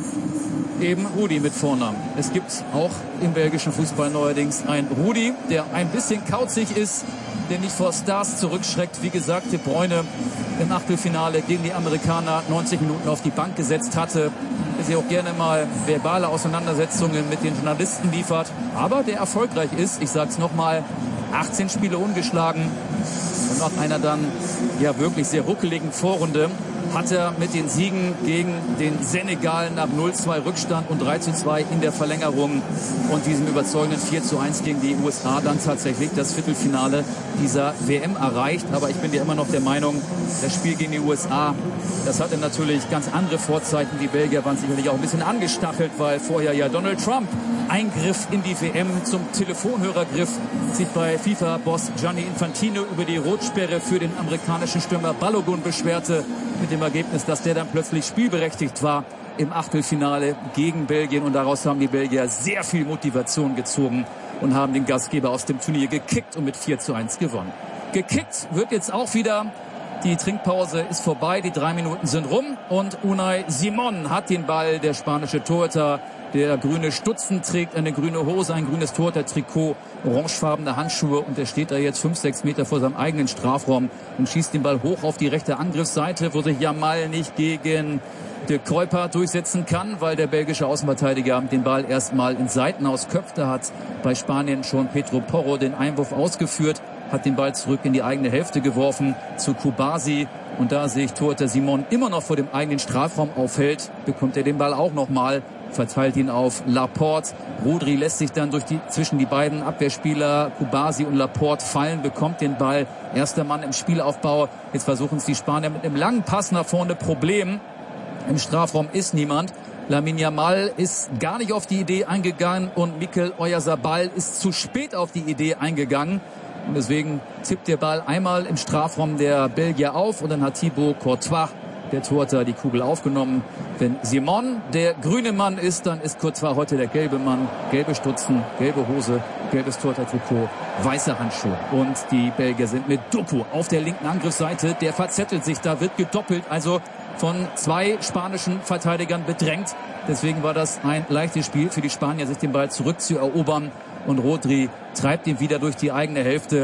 eben Rudi mit Vornamen. Es gibt auch im belgischen Fußball neuerdings einen Rudi, der ein bisschen kauzig ist, der nicht vor Stars zurückschreckt. Wie gesagt, De Bruyne im Achtelfinale gegen die Amerikaner neunzig Minuten auf die Bank gesetzt hatte, der sich auch gerne mal verbale Auseinandersetzungen mit den Journalisten liefert, aber der erfolgreich ist. Ich sag's nochmal, achtzehn Spiele ungeschlagen. Und nach einer dann ja wirklich sehr ruckeligen Vorrunde hat er mit den Siegen gegen den Senegal nach null zwei Rückstand und drei zu zwei in der Verlängerung und diesem überzeugenden vier zu eins gegen die U S A dann tatsächlich das Viertelfinale dieser W M erreicht. Aber ich bin ja immer noch der Meinung, das Spiel gegen die U S A, das hatte natürlich ganz andere Vorzeichen. Die Belgier waren sicherlich auch ein bisschen angestachelt, weil vorher ja Donald Trump Eingriff in die W M zum Telefonhörergriff, sich bei FIFA-Boss Gianni Infantino über die Rotsperre für den amerikanischen Stürmer Balogun beschwerte, mit dem Ergebnis, dass der dann plötzlich spielberechtigt war im Achtelfinale gegen Belgien. Und daraus haben die Belgier sehr viel Motivation gezogen und haben den Gastgeber aus dem Turnier gekickt und mit vier zu eins gewonnen. Gekickt wird jetzt auch wieder. Die Trinkpause ist vorbei, die drei Minuten sind rum und Unai Simon hat den Ball, der spanische Torhüter, der grüne Stutzen trägt, eine grüne Hose, ein grünes Torhüter-Trikot, orangefarbene Handschuhe und der steht da jetzt fünf, sechs Meter vor seinem eigenen Strafraum und schießt den Ball hoch auf die rechte Angriffsseite, wo sich Yamal nicht gegen De Kuyper durchsetzen kann, weil der belgische Außenverteidiger den Ball erstmal ins Seitenaus köpft. Da hat bei Spanien schon Pedro Porro den Einwurf ausgeführt, hat den Ball zurück in die eigene Hälfte geworfen zu Kubasi. Und da sich Torhüter Simon immer noch vor dem eigenen Strafraum aufhält, bekommt er den Ball auch nochmal, verteilt ihn auf Laporte. Rodri lässt sich dann durch die, zwischen die beiden Abwehrspieler Kubasi und Laporte fallen, bekommt den Ball. Erster Mann im Spielaufbau. Jetzt versuchen es die Spanier mit einem langen Pass nach vorne. Problem: im Strafraum ist niemand. Lamine Yamal ist gar nicht auf die Idee eingegangen und Mikel Oyarzabal ist zu spät auf die Idee eingegangen. Und deswegen tippt der Ball einmal im Strafraum der Belgier auf und dann hat Thibaut Courtois, der Torhüter, die Kugel aufgenommen. Wenn Simon der grüne Mann ist, dann ist Courtois heute der gelbe Mann. Gelbe Stutzen, gelbe Hose, gelbes Torhüter-Trikot, weiße Handschuhe. Und die Belgier sind mit Doku auf der linken Angriffsseite. Der verzettelt sich, da wird gedoppelt, also von zwei spanischen Verteidigern bedrängt. Deswegen war das ein leichtes Spiel für die Spanier, sich den Ball zurückzuerobern. Und Rodri treibt ihn wieder durch die eigene Hälfte.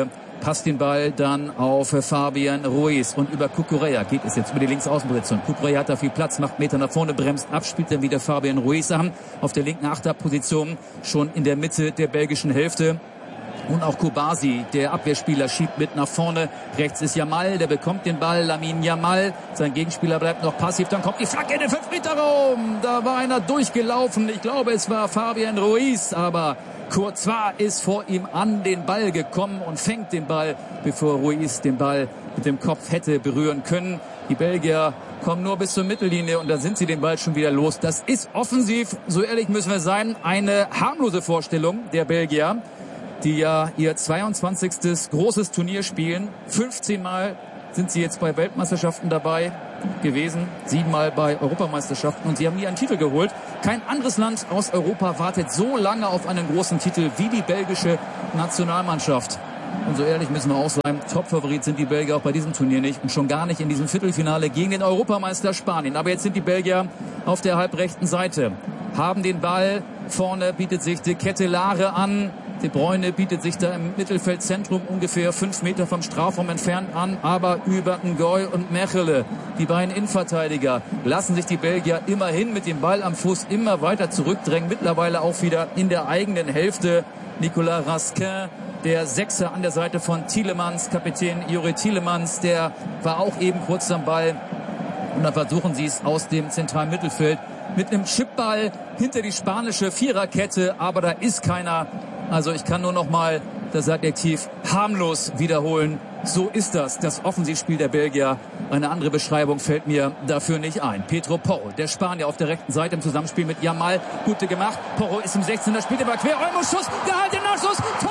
passt den Ball dann auf Fabian Ruiz und über Cucurella geht es jetzt über die Linksaußenposition. Cucurella hat da viel Platz, macht Meter nach vorne, bremst ab, spielt dann wieder Fabian Ruiz an auf der linken Achterposition, schon in der Mitte der belgischen Hälfte. Und auch Kubasi, der Abwehrspieler, schiebt mit nach vorne. Rechts ist Yamal, der bekommt den Ball. Lamine Yamal, sein Gegenspieler bleibt noch passiv. Dann kommt die Flanke in den fünf Meter Raum. Da war einer durchgelaufen. Ich glaube, es war Fabian Ruiz, aber Courtois ist vor ihm an den Ball gekommen und fängt den Ball, bevor Ruiz den Ball mit dem Kopf hätte berühren können. Die Belgier kommen nur bis zur Mittellinie und dann sind sie den Ball schon wieder los. Das ist offensiv, so ehrlich müssen wir sein, eine harmlose Vorstellung der Belgier, die ja ihr zweiundzwanzigstes großes Turnier spielen. fünfzehn Mal sind sie jetzt bei Weltmeisterschaften dabei gewesen, siebenmal bei Europameisterschaften und sie haben nie einen Titel geholt. Kein anderes Land aus Europa wartet so lange auf einen großen Titel wie die belgische Nationalmannschaft. Und so ehrlich müssen wir auch sein, Topfavorit sind die Belgier auch bei diesem Turnier nicht und schon gar nicht in diesem Viertelfinale gegen den Europameister Spanien. Aber jetzt sind die Belgier auf der halbrechten Seite, haben den Ball, vorne bietet sich De Ketelaere an. De Bruyne bietet sich da im Mittelfeldzentrum ungefähr fünf Meter vom Strafraum entfernt an, aber über Ngoy und Mechele, die beiden Innenverteidiger, lassen sich die Belgier immerhin mit dem Ball am Fuß immer weiter zurückdrängen, mittlerweile auch wieder in der eigenen Hälfte. Nicolas Raskin, der Sechser an der Seite von Tielemans, Kapitän Juri Tielemans, der war auch eben kurz am Ball und dann versuchen sie es aus dem zentralen Mittelfeld mit einem Chipball hinter die spanische Viererkette, aber da ist keiner. Also ich kann nur noch mal das Adjektiv harmlos wiederholen. So ist das, das Offensivspiel der Belgier. Eine andere Beschreibung fällt mir dafür nicht ein. Pedro Porro, der Spanier auf der rechten Seite im Zusammenspiel mit Yamal. Gute gemacht. Porro ist im sechzehner, spielt über quer. Olmo, Schuss, gehalten, Nachschuss, Tor!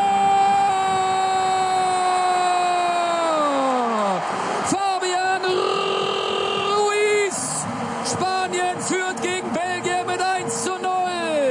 Fabian Ruiz! Spanien führt gegen Belgien mit eins zu null.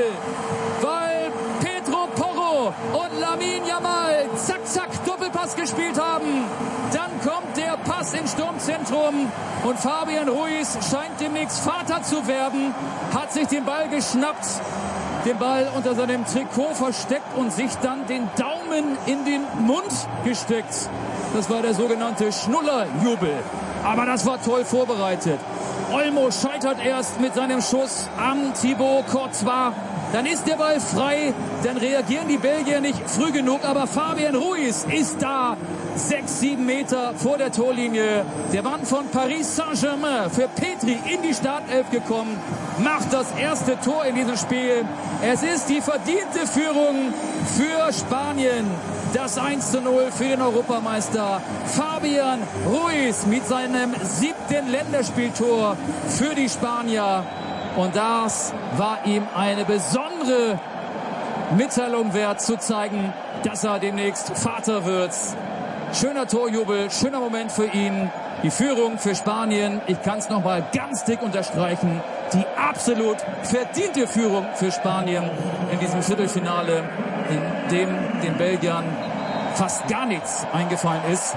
Und Lamine Yamal, zack, zack, Doppelpass gespielt haben. Dann kommt der Pass ins Sturmzentrum und Fabian Ruiz scheint demnächst Vater zu werden, hat sich den Ball geschnappt, den Ball unter seinem Trikot versteckt und sich dann den Daumen in den Mund gesteckt. Das war der sogenannte Schnullerjubel. Aber das war toll vorbereitet. Olmo scheitert erst mit seinem Schuss am Thibaut Courtois. Dann ist der Ball frei, dann reagieren die Belgier nicht früh genug, aber Fabian Ruiz ist da, sechs, sieben Meter vor der Torlinie. Der Mann von Paris Saint-Germain, für Petri in die Startelf gekommen, macht das erste Tor in diesem Spiel. Es ist die verdiente Führung für Spanien. Das eins zu null für den Europameister Fabian Ruiz mit seinem siebten Länderspieltor für die Spanier. Und das war ihm eine besondere Mitteilung wert, zu zeigen, dass er demnächst Vater wird. Schöner Torjubel, schöner Moment für ihn. Die Führung für Spanien, ich kann es nochmal ganz dick unterstreichen, die absolut verdiente Führung für Spanien in diesem Viertelfinale, in dem den Belgiern fast gar nichts eingefallen ist.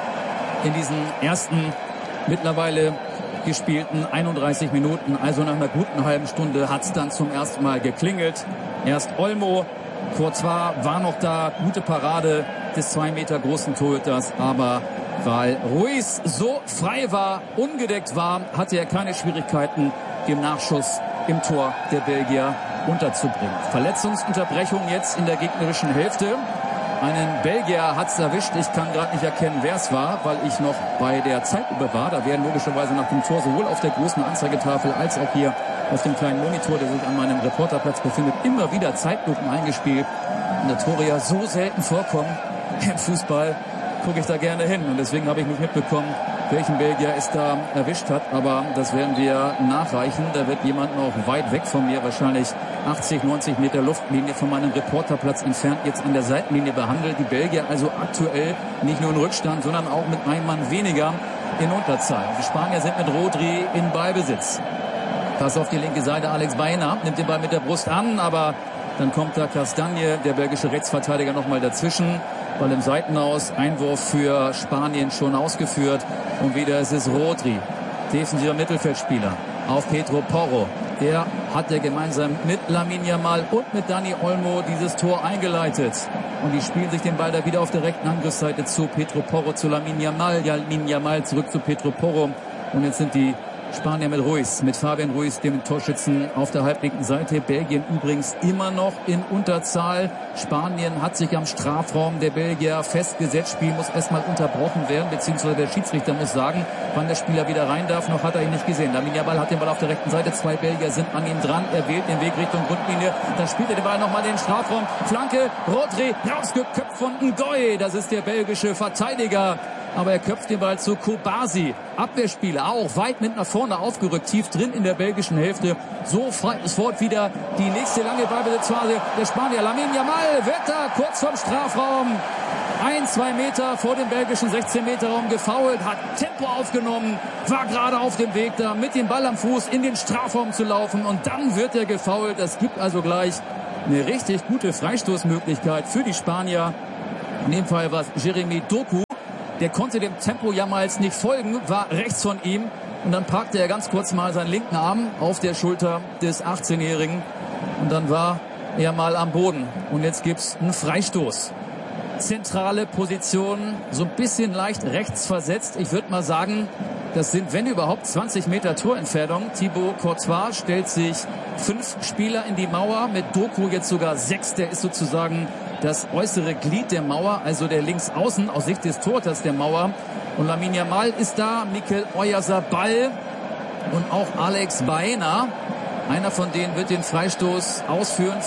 In diesen ersten mittlerweile gespielten einunddreißig Minuten, also nach einer guten halben Stunde hat es dann zum ersten Mal geklingelt. Erst Olmo, Courtois war noch da, gute Parade des zwei Meter großen Torhüters, aber weil Ruiz so frei war, ungedeckt war, hatte er keine Schwierigkeiten, den Nachschuss im Tor der Belgier unterzubringen. Verletzungsunterbrechung jetzt in der gegnerischen Hälfte. Einen Belgier hat's erwischt. Ich kann gerade nicht erkennen, wer es war, weil ich noch bei der Zeitlupe war. Da werden logischerweise nach dem Tor sowohl auf der großen Anzeigetafel als auch hier auf dem kleinen Monitor, der sich an meinem Reporterplatz befindet, immer wieder Zeitlupen eingespielt. Und der Tore ja so selten vorkommen im Fußball, gucke ich da gerne hin. Und deswegen habe ich nicht mitbekommen, welchen Belgier es da erwischt hat. Aber das werden wir nachreichen. Da wird jemand noch weit weg von mir, wahrscheinlich achtzig, neunzig Meter Luftlinie von meinem Reporterplatz entfernt, jetzt an der Seitenlinie behandelt. Die Belgier also aktuell nicht nur in Rückstand, sondern auch mit einem Mann weniger in Unterzahl. Die Spanier sind mit Rodri in Ballbesitz. Pass auf die linke Seite, Alex Baena nimmt den Ball mit der Brust an, aber dann kommt da Castagne, der belgische Rechtsverteidiger, nochmal dazwischen. Ball im Seitenaus, Einwurf für Spanien schon ausgeführt. Und wieder ist es Rodri, defensiver Mittelfeldspieler, auf Pedro Porro. Der hat ja gemeinsam mit Lamine Yamal und mit Dani Olmo dieses Tor eingeleitet. Und die spielen sich den Ball da wieder auf der rechten Angriffsseite zu. Pedro Porro zu Lamine Yamal. Lamine Yamal zurück zu Pedro Porro. Und jetzt sind die Spanier mit Ruiz, mit Fabian Ruiz, dem Torschützen auf der halblinken Seite. Belgien übrigens immer noch in Unterzahl. Spanien hat sich am Strafraum der Belgier festgesetzt. Spiel muss erstmal unterbrochen werden, beziehungsweise der Schiedsrichter muss sagen, wann der Spieler wieder rein darf. Noch hat er ihn nicht gesehen. Lamine Yamal hat den Ball auf der rechten Seite. Zwei Belgier sind an ihm dran. Er wählt den Weg Richtung Grundlinie. Dann spielt er den Ball nochmal in den Strafraum. Flanke, Rodri, rausgeköpft von Ngoy. Das ist der belgische Verteidiger. Aber er köpft den Ball zu Kobasi. Abwehrspieler auch weit mit nach vorne aufgerückt, tief drin in der belgischen Hälfte. Sofort wieder die nächste lange Ballbesitzphase der Spanier. Lamine Yamal wird da kurz vorm Strafraum. Ein, zwei Meter vor dem belgischen sechzehn Meter Raum gefoult, hat Tempo aufgenommen, war gerade auf dem Weg da mit dem Ball am Fuß in den Strafraum zu laufen und dann wird er gefoult. Das gibt also gleich eine richtig gute Freistoßmöglichkeit für die Spanier. In dem Fall war es Jeremy Doku. Der konnte dem Tempo Yamals nicht folgen, war rechts von ihm und dann parkte er ganz kurz mal seinen linken Arm auf der Schulter des achtzehnjährigen und dann war er mal am Boden. Und jetzt gibt's einen Freistoß. Zentrale Position, so ein bisschen leicht rechts versetzt. Ich würde mal sagen, das sind, wenn überhaupt, zwanzig Meter Torentfernung. Thibaut Courtois stellt sich fünf Spieler in die Mauer, mit Doku jetzt sogar sechs. Der ist sozusagen das äußere Glied der Mauer, also der Linksaußen aus Sicht des Torhüters der Mauer. Und Lamine Yamal ist da, Mikel Oyarzabal und auch Alex Baena. Einer von denen wird den Freistoß ausführen.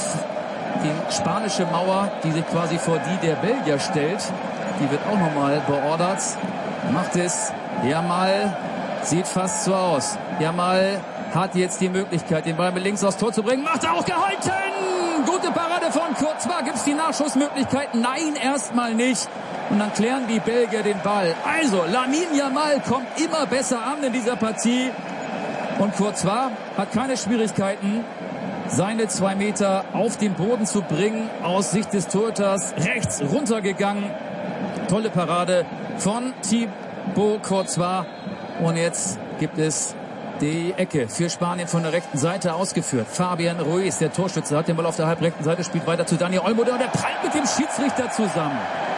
Die spanische Mauer, die sich quasi vor die der Belgier stellt, die wird auch nochmal beordert. Macht es Yamal, sieht fast so aus. Yamal hat jetzt die Möglichkeit, den Ball mit links aufs Tor zu bringen. Macht er auch, gehalten! Gute Parade von Courtois. Gibt's die Nachschussmöglichkeit? Nein, erstmal nicht. Und dann klären die Belgier den Ball. Also, Lamine Yamal kommt immer besser an in dieser Partie. Und Courtois hat keine Schwierigkeiten, seine zwei Meter auf den Boden zu bringen. Aus Sicht des Torhüters rechts runtergegangen. Tolle Parade von Thibaut Courtois. Und jetzt gibt es die Ecke für Spanien von der rechten Seite ausgeführt. Fabian Ruiz, der Torschütze, hat den Ball auf der halbrechten Seite, spielt weiter zu Dani Olmo, der prallt mit dem Schiedsrichter zusammen.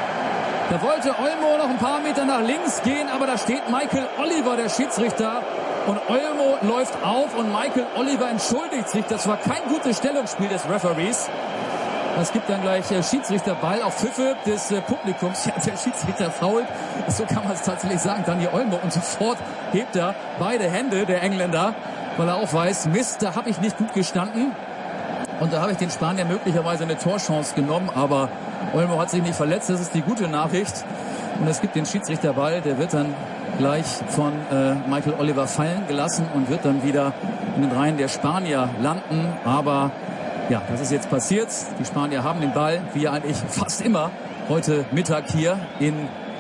Da wollte Olmo noch ein paar Meter nach links gehen, aber da steht Michael Oliver, der Schiedsrichter. Und Olmo läuft auf und Michael Oliver entschuldigt sich. Das war kein gutes Stellungsspiel des Referees. Es gibt dann gleich äh, Schiedsrichterball auf Pfiffe des äh, Publikums. Ja, der Schiedsrichter fault, so kann man es tatsächlich sagen, Dani Olmo. Und sofort hebt er beide Hände, der Engländer, weil er auch weiß, Mist, da habe ich nicht gut gestanden. Und da habe ich den Spanier möglicherweise eine Torchance genommen. Aber Olmo hat sich nicht verletzt, das ist die gute Nachricht. Und es gibt den Schiedsrichterball, der wird dann gleich von äh, Michael Oliver fallen gelassen und wird dann wieder in den Reihen der Spanier landen. Aber ja, das ist jetzt passiert. Die Spanier haben den Ball, wie eigentlich fast immer, heute Mittag hier in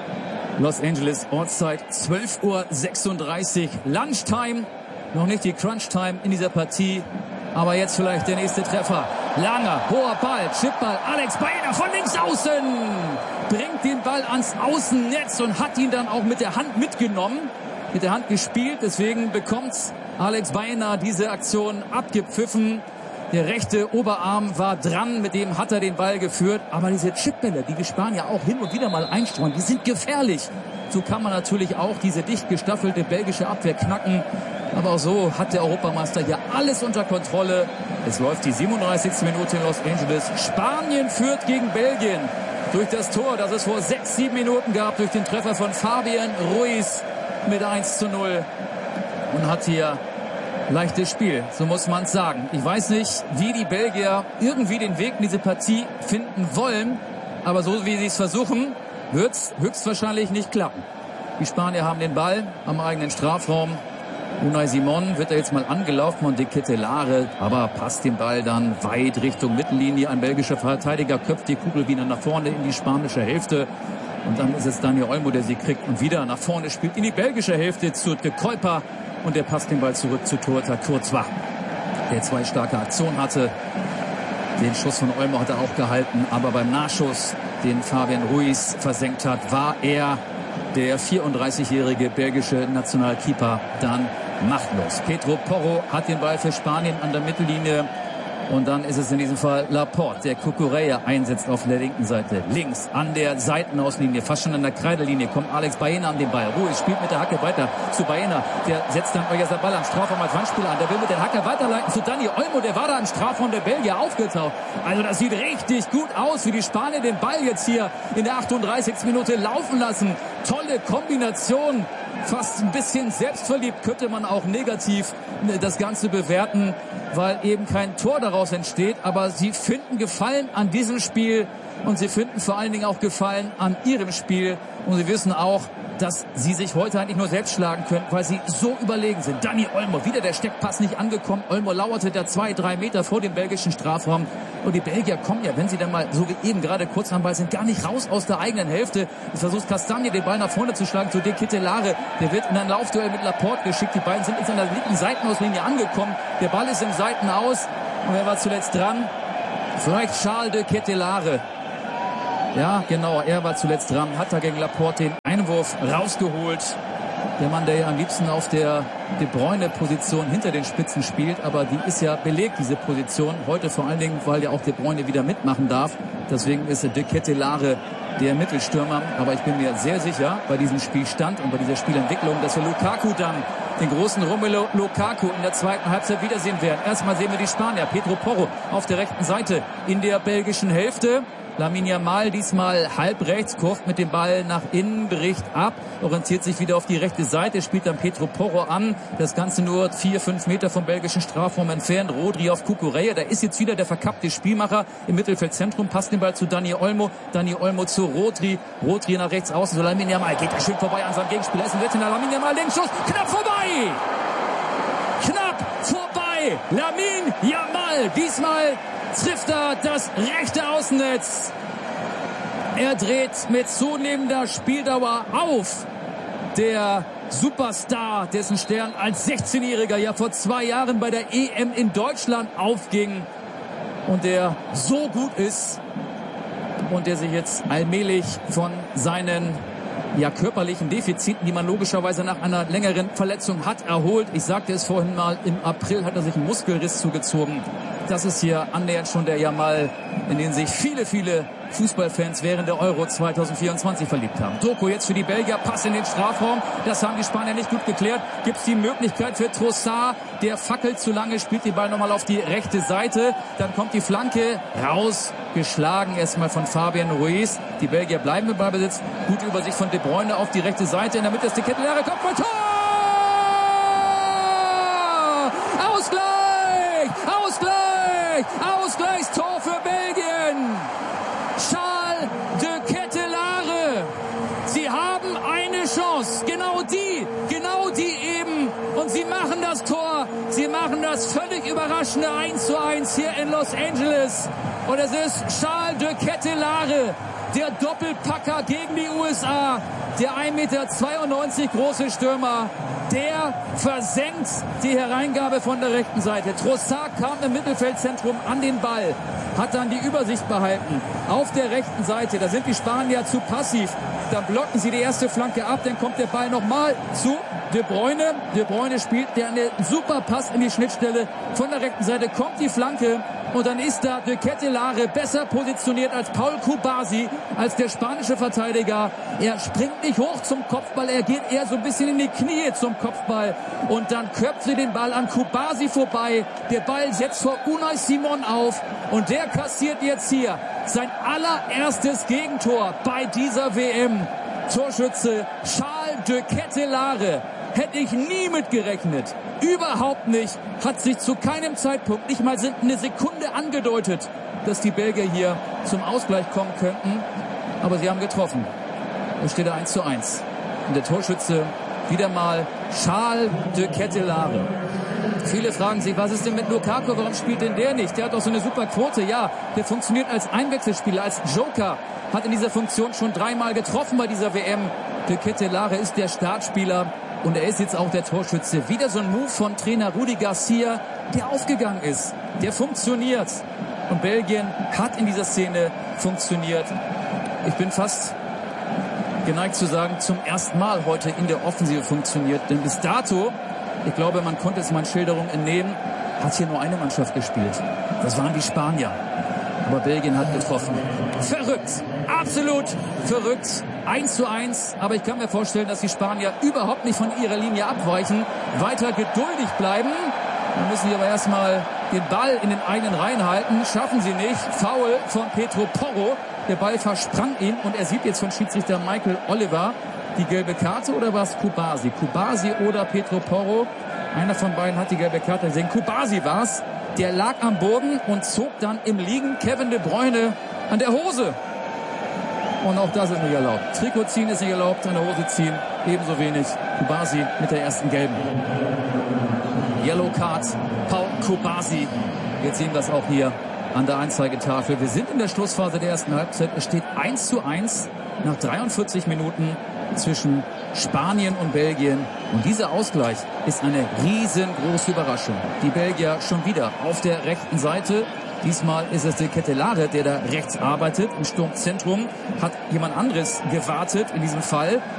Los Angeles, Ortszeit zwölf Uhr sechsunddreißig. Lunchtime, noch nicht die Crunch-Time in dieser Partie. Aber jetzt vielleicht der nächste Treffer. Langer, hoher Ball, Chipball, Alex Baena von links außen. Bringt den Ball ans Außennetz und hat ihn dann auch mit der Hand mitgenommen. Mit der Hand gespielt, deswegen bekommt Alex Baena diese Aktion abgepfiffen. Der rechte Oberarm war dran, mit dem hat er den Ball geführt. Aber diese Chipbälle, die die Spanier auch hin und wieder mal einstreuen, die sind gefährlich. So kann man natürlich auch diese dicht gestaffelte belgische Abwehr knacken. Aber auch so hat der Europameister hier alles unter Kontrolle. Es läuft die siebenunddreißigste Minute in Los Angeles. Spanien führt gegen Belgien durch das Tor, das es vor sechs, sieben Minuten gab, durch den Treffer von Fabian Ruiz mit eins zu null. Und hat hier leichtes Spiel, so muss man es sagen. Ich weiß nicht, wie die Belgier irgendwie den Weg in diese Partie finden wollen. Aber so wie sie es versuchen, wird es höchstwahrscheinlich nicht klappen. Die Spanier haben den Ball am eigenen Strafraum. Unai Simon wird da jetzt mal angelaufen und De Ketelaere, aber passt den Ball dann weit Richtung Mittellinie. Ein belgischer Verteidiger köpft die Kugel wieder nach vorne in die spanische Hälfte. Und dann ist es Dani Olmo, der sie kriegt und wieder nach vorne spielt in die belgische Hälfte zu De Kuyper. Und der passt den Ball zurück zu Torhüter Courtois, der zwei starke Aktionen hatte. Den Schuss von Olmo hat er auch gehalten, aber beim Nachschuss, den Fabian Ruiz versenkt hat, war er, der vierunddreißigjährige belgische Nationalkeeper, dann machtlos. Pedro Porro hat den Ball für Spanien an der Mittellinie Und dann ist es in diesem Fall Laporte, der Cucurella einsetzt auf der linken Seite. Links an der Seitenauslinie, fast schon an der Kreidelinie, kommt Alex Baena an den Ball. Ruhig, spielt mit der Hacke weiter zu Baena. Der setzt dann Oyarzabal am Strafraum als Wandspieler an. Der will mit der Hacke weiterleiten zu Dani Olmo. Der war da im Strafraum der Belgier aufgetaucht. Also das sieht richtig gut aus, wie die Spanier den Ball jetzt hier in der achtunddreißigsten Minute laufen lassen. Tolle Kombination. Fast ein bisschen selbstverliebt könnte man auch negativ das Ganze bewerten, weil eben kein Tor daraus entsteht. Aber sie finden Gefallen an diesem Spiel und sie finden vor allen Dingen auch Gefallen an ihrem Spiel. Und sie wissen auch, dass sie sich heute eigentlich nur selbst schlagen können, weil sie so überlegen sind. Dani Olmo, wieder der Steckpass nicht angekommen. Olmo lauerte da zwei, drei Meter vor dem belgischen Strafraum. Und die Belgier kommen ja, wenn sie dann mal so wie eben gerade kurz am Ball sind, gar nicht raus aus der eigenen Hälfte. Es versucht Castagne, den Ball nach vorne zu schlagen zu De Ketelaere. Der wird in ein Laufduell mit Laporte geschickt. Die beiden sind jetzt an der linken Seitenauslinie angekommen. Der Ball ist im Seitenaus. Und wer war zuletzt dran? Vielleicht Charles De Ketelaere. Ja, genau, er war zuletzt dran, hat da gegen Laporte den Einwurf rausgeholt. Der Mann, der ja am liebsten auf der De Bruyne-Position hinter den Spitzen spielt, aber die ist ja belegt, diese Position. Heute vor allen Dingen, weil ja auch De Bruyne wieder mitmachen darf. Deswegen ist De Ketelaere der Mittelstürmer. Aber ich bin mir sehr sicher, bei diesem Spielstand und bei dieser Spielentwicklung, dass wir Lukaku dann, den großen Romelu Lukaku, in der zweiten Halbzeit wiedersehen werden. Erstmal sehen wir die Spanier. Pedro Porro auf der rechten Seite in der belgischen Hälfte. Lamine Yamal diesmal halb rechts, kurft mit dem Ball nach innen, bricht ab, orientiert sich wieder auf die rechte Seite, spielt dann Pedro Porro an. Das Ganze nur vier, fünf Meter vom belgischen Strafraum entfernt. Rodri auf Cucurella, da ist jetzt wieder der verkappte Spielmacher im Mittelfeldzentrum, passt den Ball zu Dani Olmo, Dani Olmo zu Rodri, Rodri nach rechts außen, so Lamine Yamal geht da schön vorbei an seinem Gegenspieler, ist ein Wettiner, Lamine Yamal, den Schuss, knapp vorbei! Knapp vorbei! Lamine Yamal, diesmal trifft er das rechte Außennetz. Er dreht mit zunehmender Spieldauer auf. Der Superstar, dessen Stern als sechzehnjähriger ja vor zwei Jahren bei der E M in Deutschland aufging und der so gut ist und der sich jetzt allmählich von seinen ja, körperlichen Defiziten, die man logischerweise nach einer längeren Verletzung hat, erholt. Ich sagte es vorhin mal, im April hat er sich einen Muskelriss zugezogen. Das ist hier annähernd schon der Yamal, in den sich viele, viele Fußballfans während der Euro zweitausendvierundzwanzig verliebt haben. Doku jetzt für die Belgier, Pass in den Strafraum. Das haben die Spanier nicht gut geklärt. Gibt es die Möglichkeit für Trossard, der fackelt zu lange, spielt den Ball nochmal auf die rechte Seite. Dann kommt die Flanke raus, geschlagen erstmal von Fabian Ruiz. Die Belgier bleiben im Ballbesitz. Gute Übersicht von De Bruyne auf die rechte Seite. In der Mitte ist die Ketelaere, kommt vor Tor! Ausgleich! Ausgleich! Ausgleichstor für Belgien! Charles De Ketelaere. Sie haben eine Chance. Genau die. Genau die eben. Und sie machen das Tor. Sie machen das völlig überraschende eins zu eins hier in Los Angeles. Und es ist Charles De Ketelaere, der Doppelpacker gegen die U S A. Der ein Meter zweiundneunzig große Stürmer, der versenkt die Hereingabe von der rechten Seite. Trossard kam im Mittelfeldzentrum an den Ball, hat dann die Übersicht behalten. Auf der rechten Seite, da sind die Spanier zu passiv. Dann blocken sie die erste Flanke ab, dann kommt der Ball nochmal zu De Bruyne. De Bruyne spielt der eine super Pass in die Schnittstelle. Von der rechten Seite kommt die Flanke. Und dann ist da De Ketelaere besser positioniert als Paul Kubasi, als der spanische Verteidiger. Er springt nicht hoch zum Kopfball, er geht eher so ein bisschen in die Knie zum Kopfball. Und dann köpft sie den Ball an Kubasi vorbei. Der Ball setzt vor Unai Simon auf. Und der kassiert jetzt hier sein allererstes Gegentor bei dieser W M. Torschütze Charles De Ketelaere. Hätte ich nie mitgerechnet. Überhaupt nicht. Hat sich zu keinem Zeitpunkt, nicht mal eine Sekunde angedeutet, dass die Belgier hier zum Ausgleich kommen könnten. Aber sie haben getroffen. Es steht eins zu eins. Und der Torschütze wieder mal Charles De Ketelaere. Viele fragen sich, was ist denn mit Lukaku? Warum spielt denn der nicht? Der hat doch so eine super Quote. Ja, der funktioniert als Einwechselspieler, als Joker. Hat in dieser Funktion schon dreimal getroffen bei dieser W M. De Ketelaere ist der Startspieler. Und er ist jetzt auch der Torschütze. Wieder so ein Move von Trainer Rudi Garcia, der aufgegangen ist. Der funktioniert. Und Belgien hat in dieser Szene funktioniert. Ich bin fast geneigt zu sagen, zum ersten Mal heute in der Offensive funktioniert. Denn bis dato, ich glaube, man konnte es meinen Schilderungen entnehmen, hat hier nur eine Mannschaft gespielt. Das waren die Spanier. Aber Belgien hat getroffen. Verrückt. Absolut verrückt. eins zu eins. Aber ich kann mir vorstellen, dass die Spanier überhaupt nicht von ihrer Linie abweichen. Weiter geduldig bleiben. Dann müssen sie aber erstmal den Ball in den eigenen Reihen halten. Schaffen sie nicht. Foul von Pedro Porro. Der Ball versprang ihn und er sieht jetzt von Schiedsrichter Michael Oliver die gelbe Karte, oder war es Kubasi? Kubasi oder Pedro Porro? Einer von beiden hat die gelbe Karte gesehen. Kubasi war es. Der lag am Boden und zog dann im Liegen Kevin De Bruyne an der Hose. Und auch das ist nicht erlaubt. Trikot ziehen ist nicht erlaubt, an der Hose ziehen ebenso wenig. Kubasi mit der ersten gelben. Yellow Card, Paul Kubasi. Jetzt sehen wir es auch hier an der Anzeigetafel. Wir sind in der Schlussphase der ersten Halbzeit. Es steht eins zu eins nach dreiundvierzig Minuten zwischen Spanien und Belgien. Und dieser Ausgleich ist eine riesengroße Überraschung. Die Belgier schon wieder auf der rechten Seite. Diesmal ist es der Ketelare, der da rechts arbeitet. Im Sturmzentrum hat jemand anderes gewartet. In diesem Fall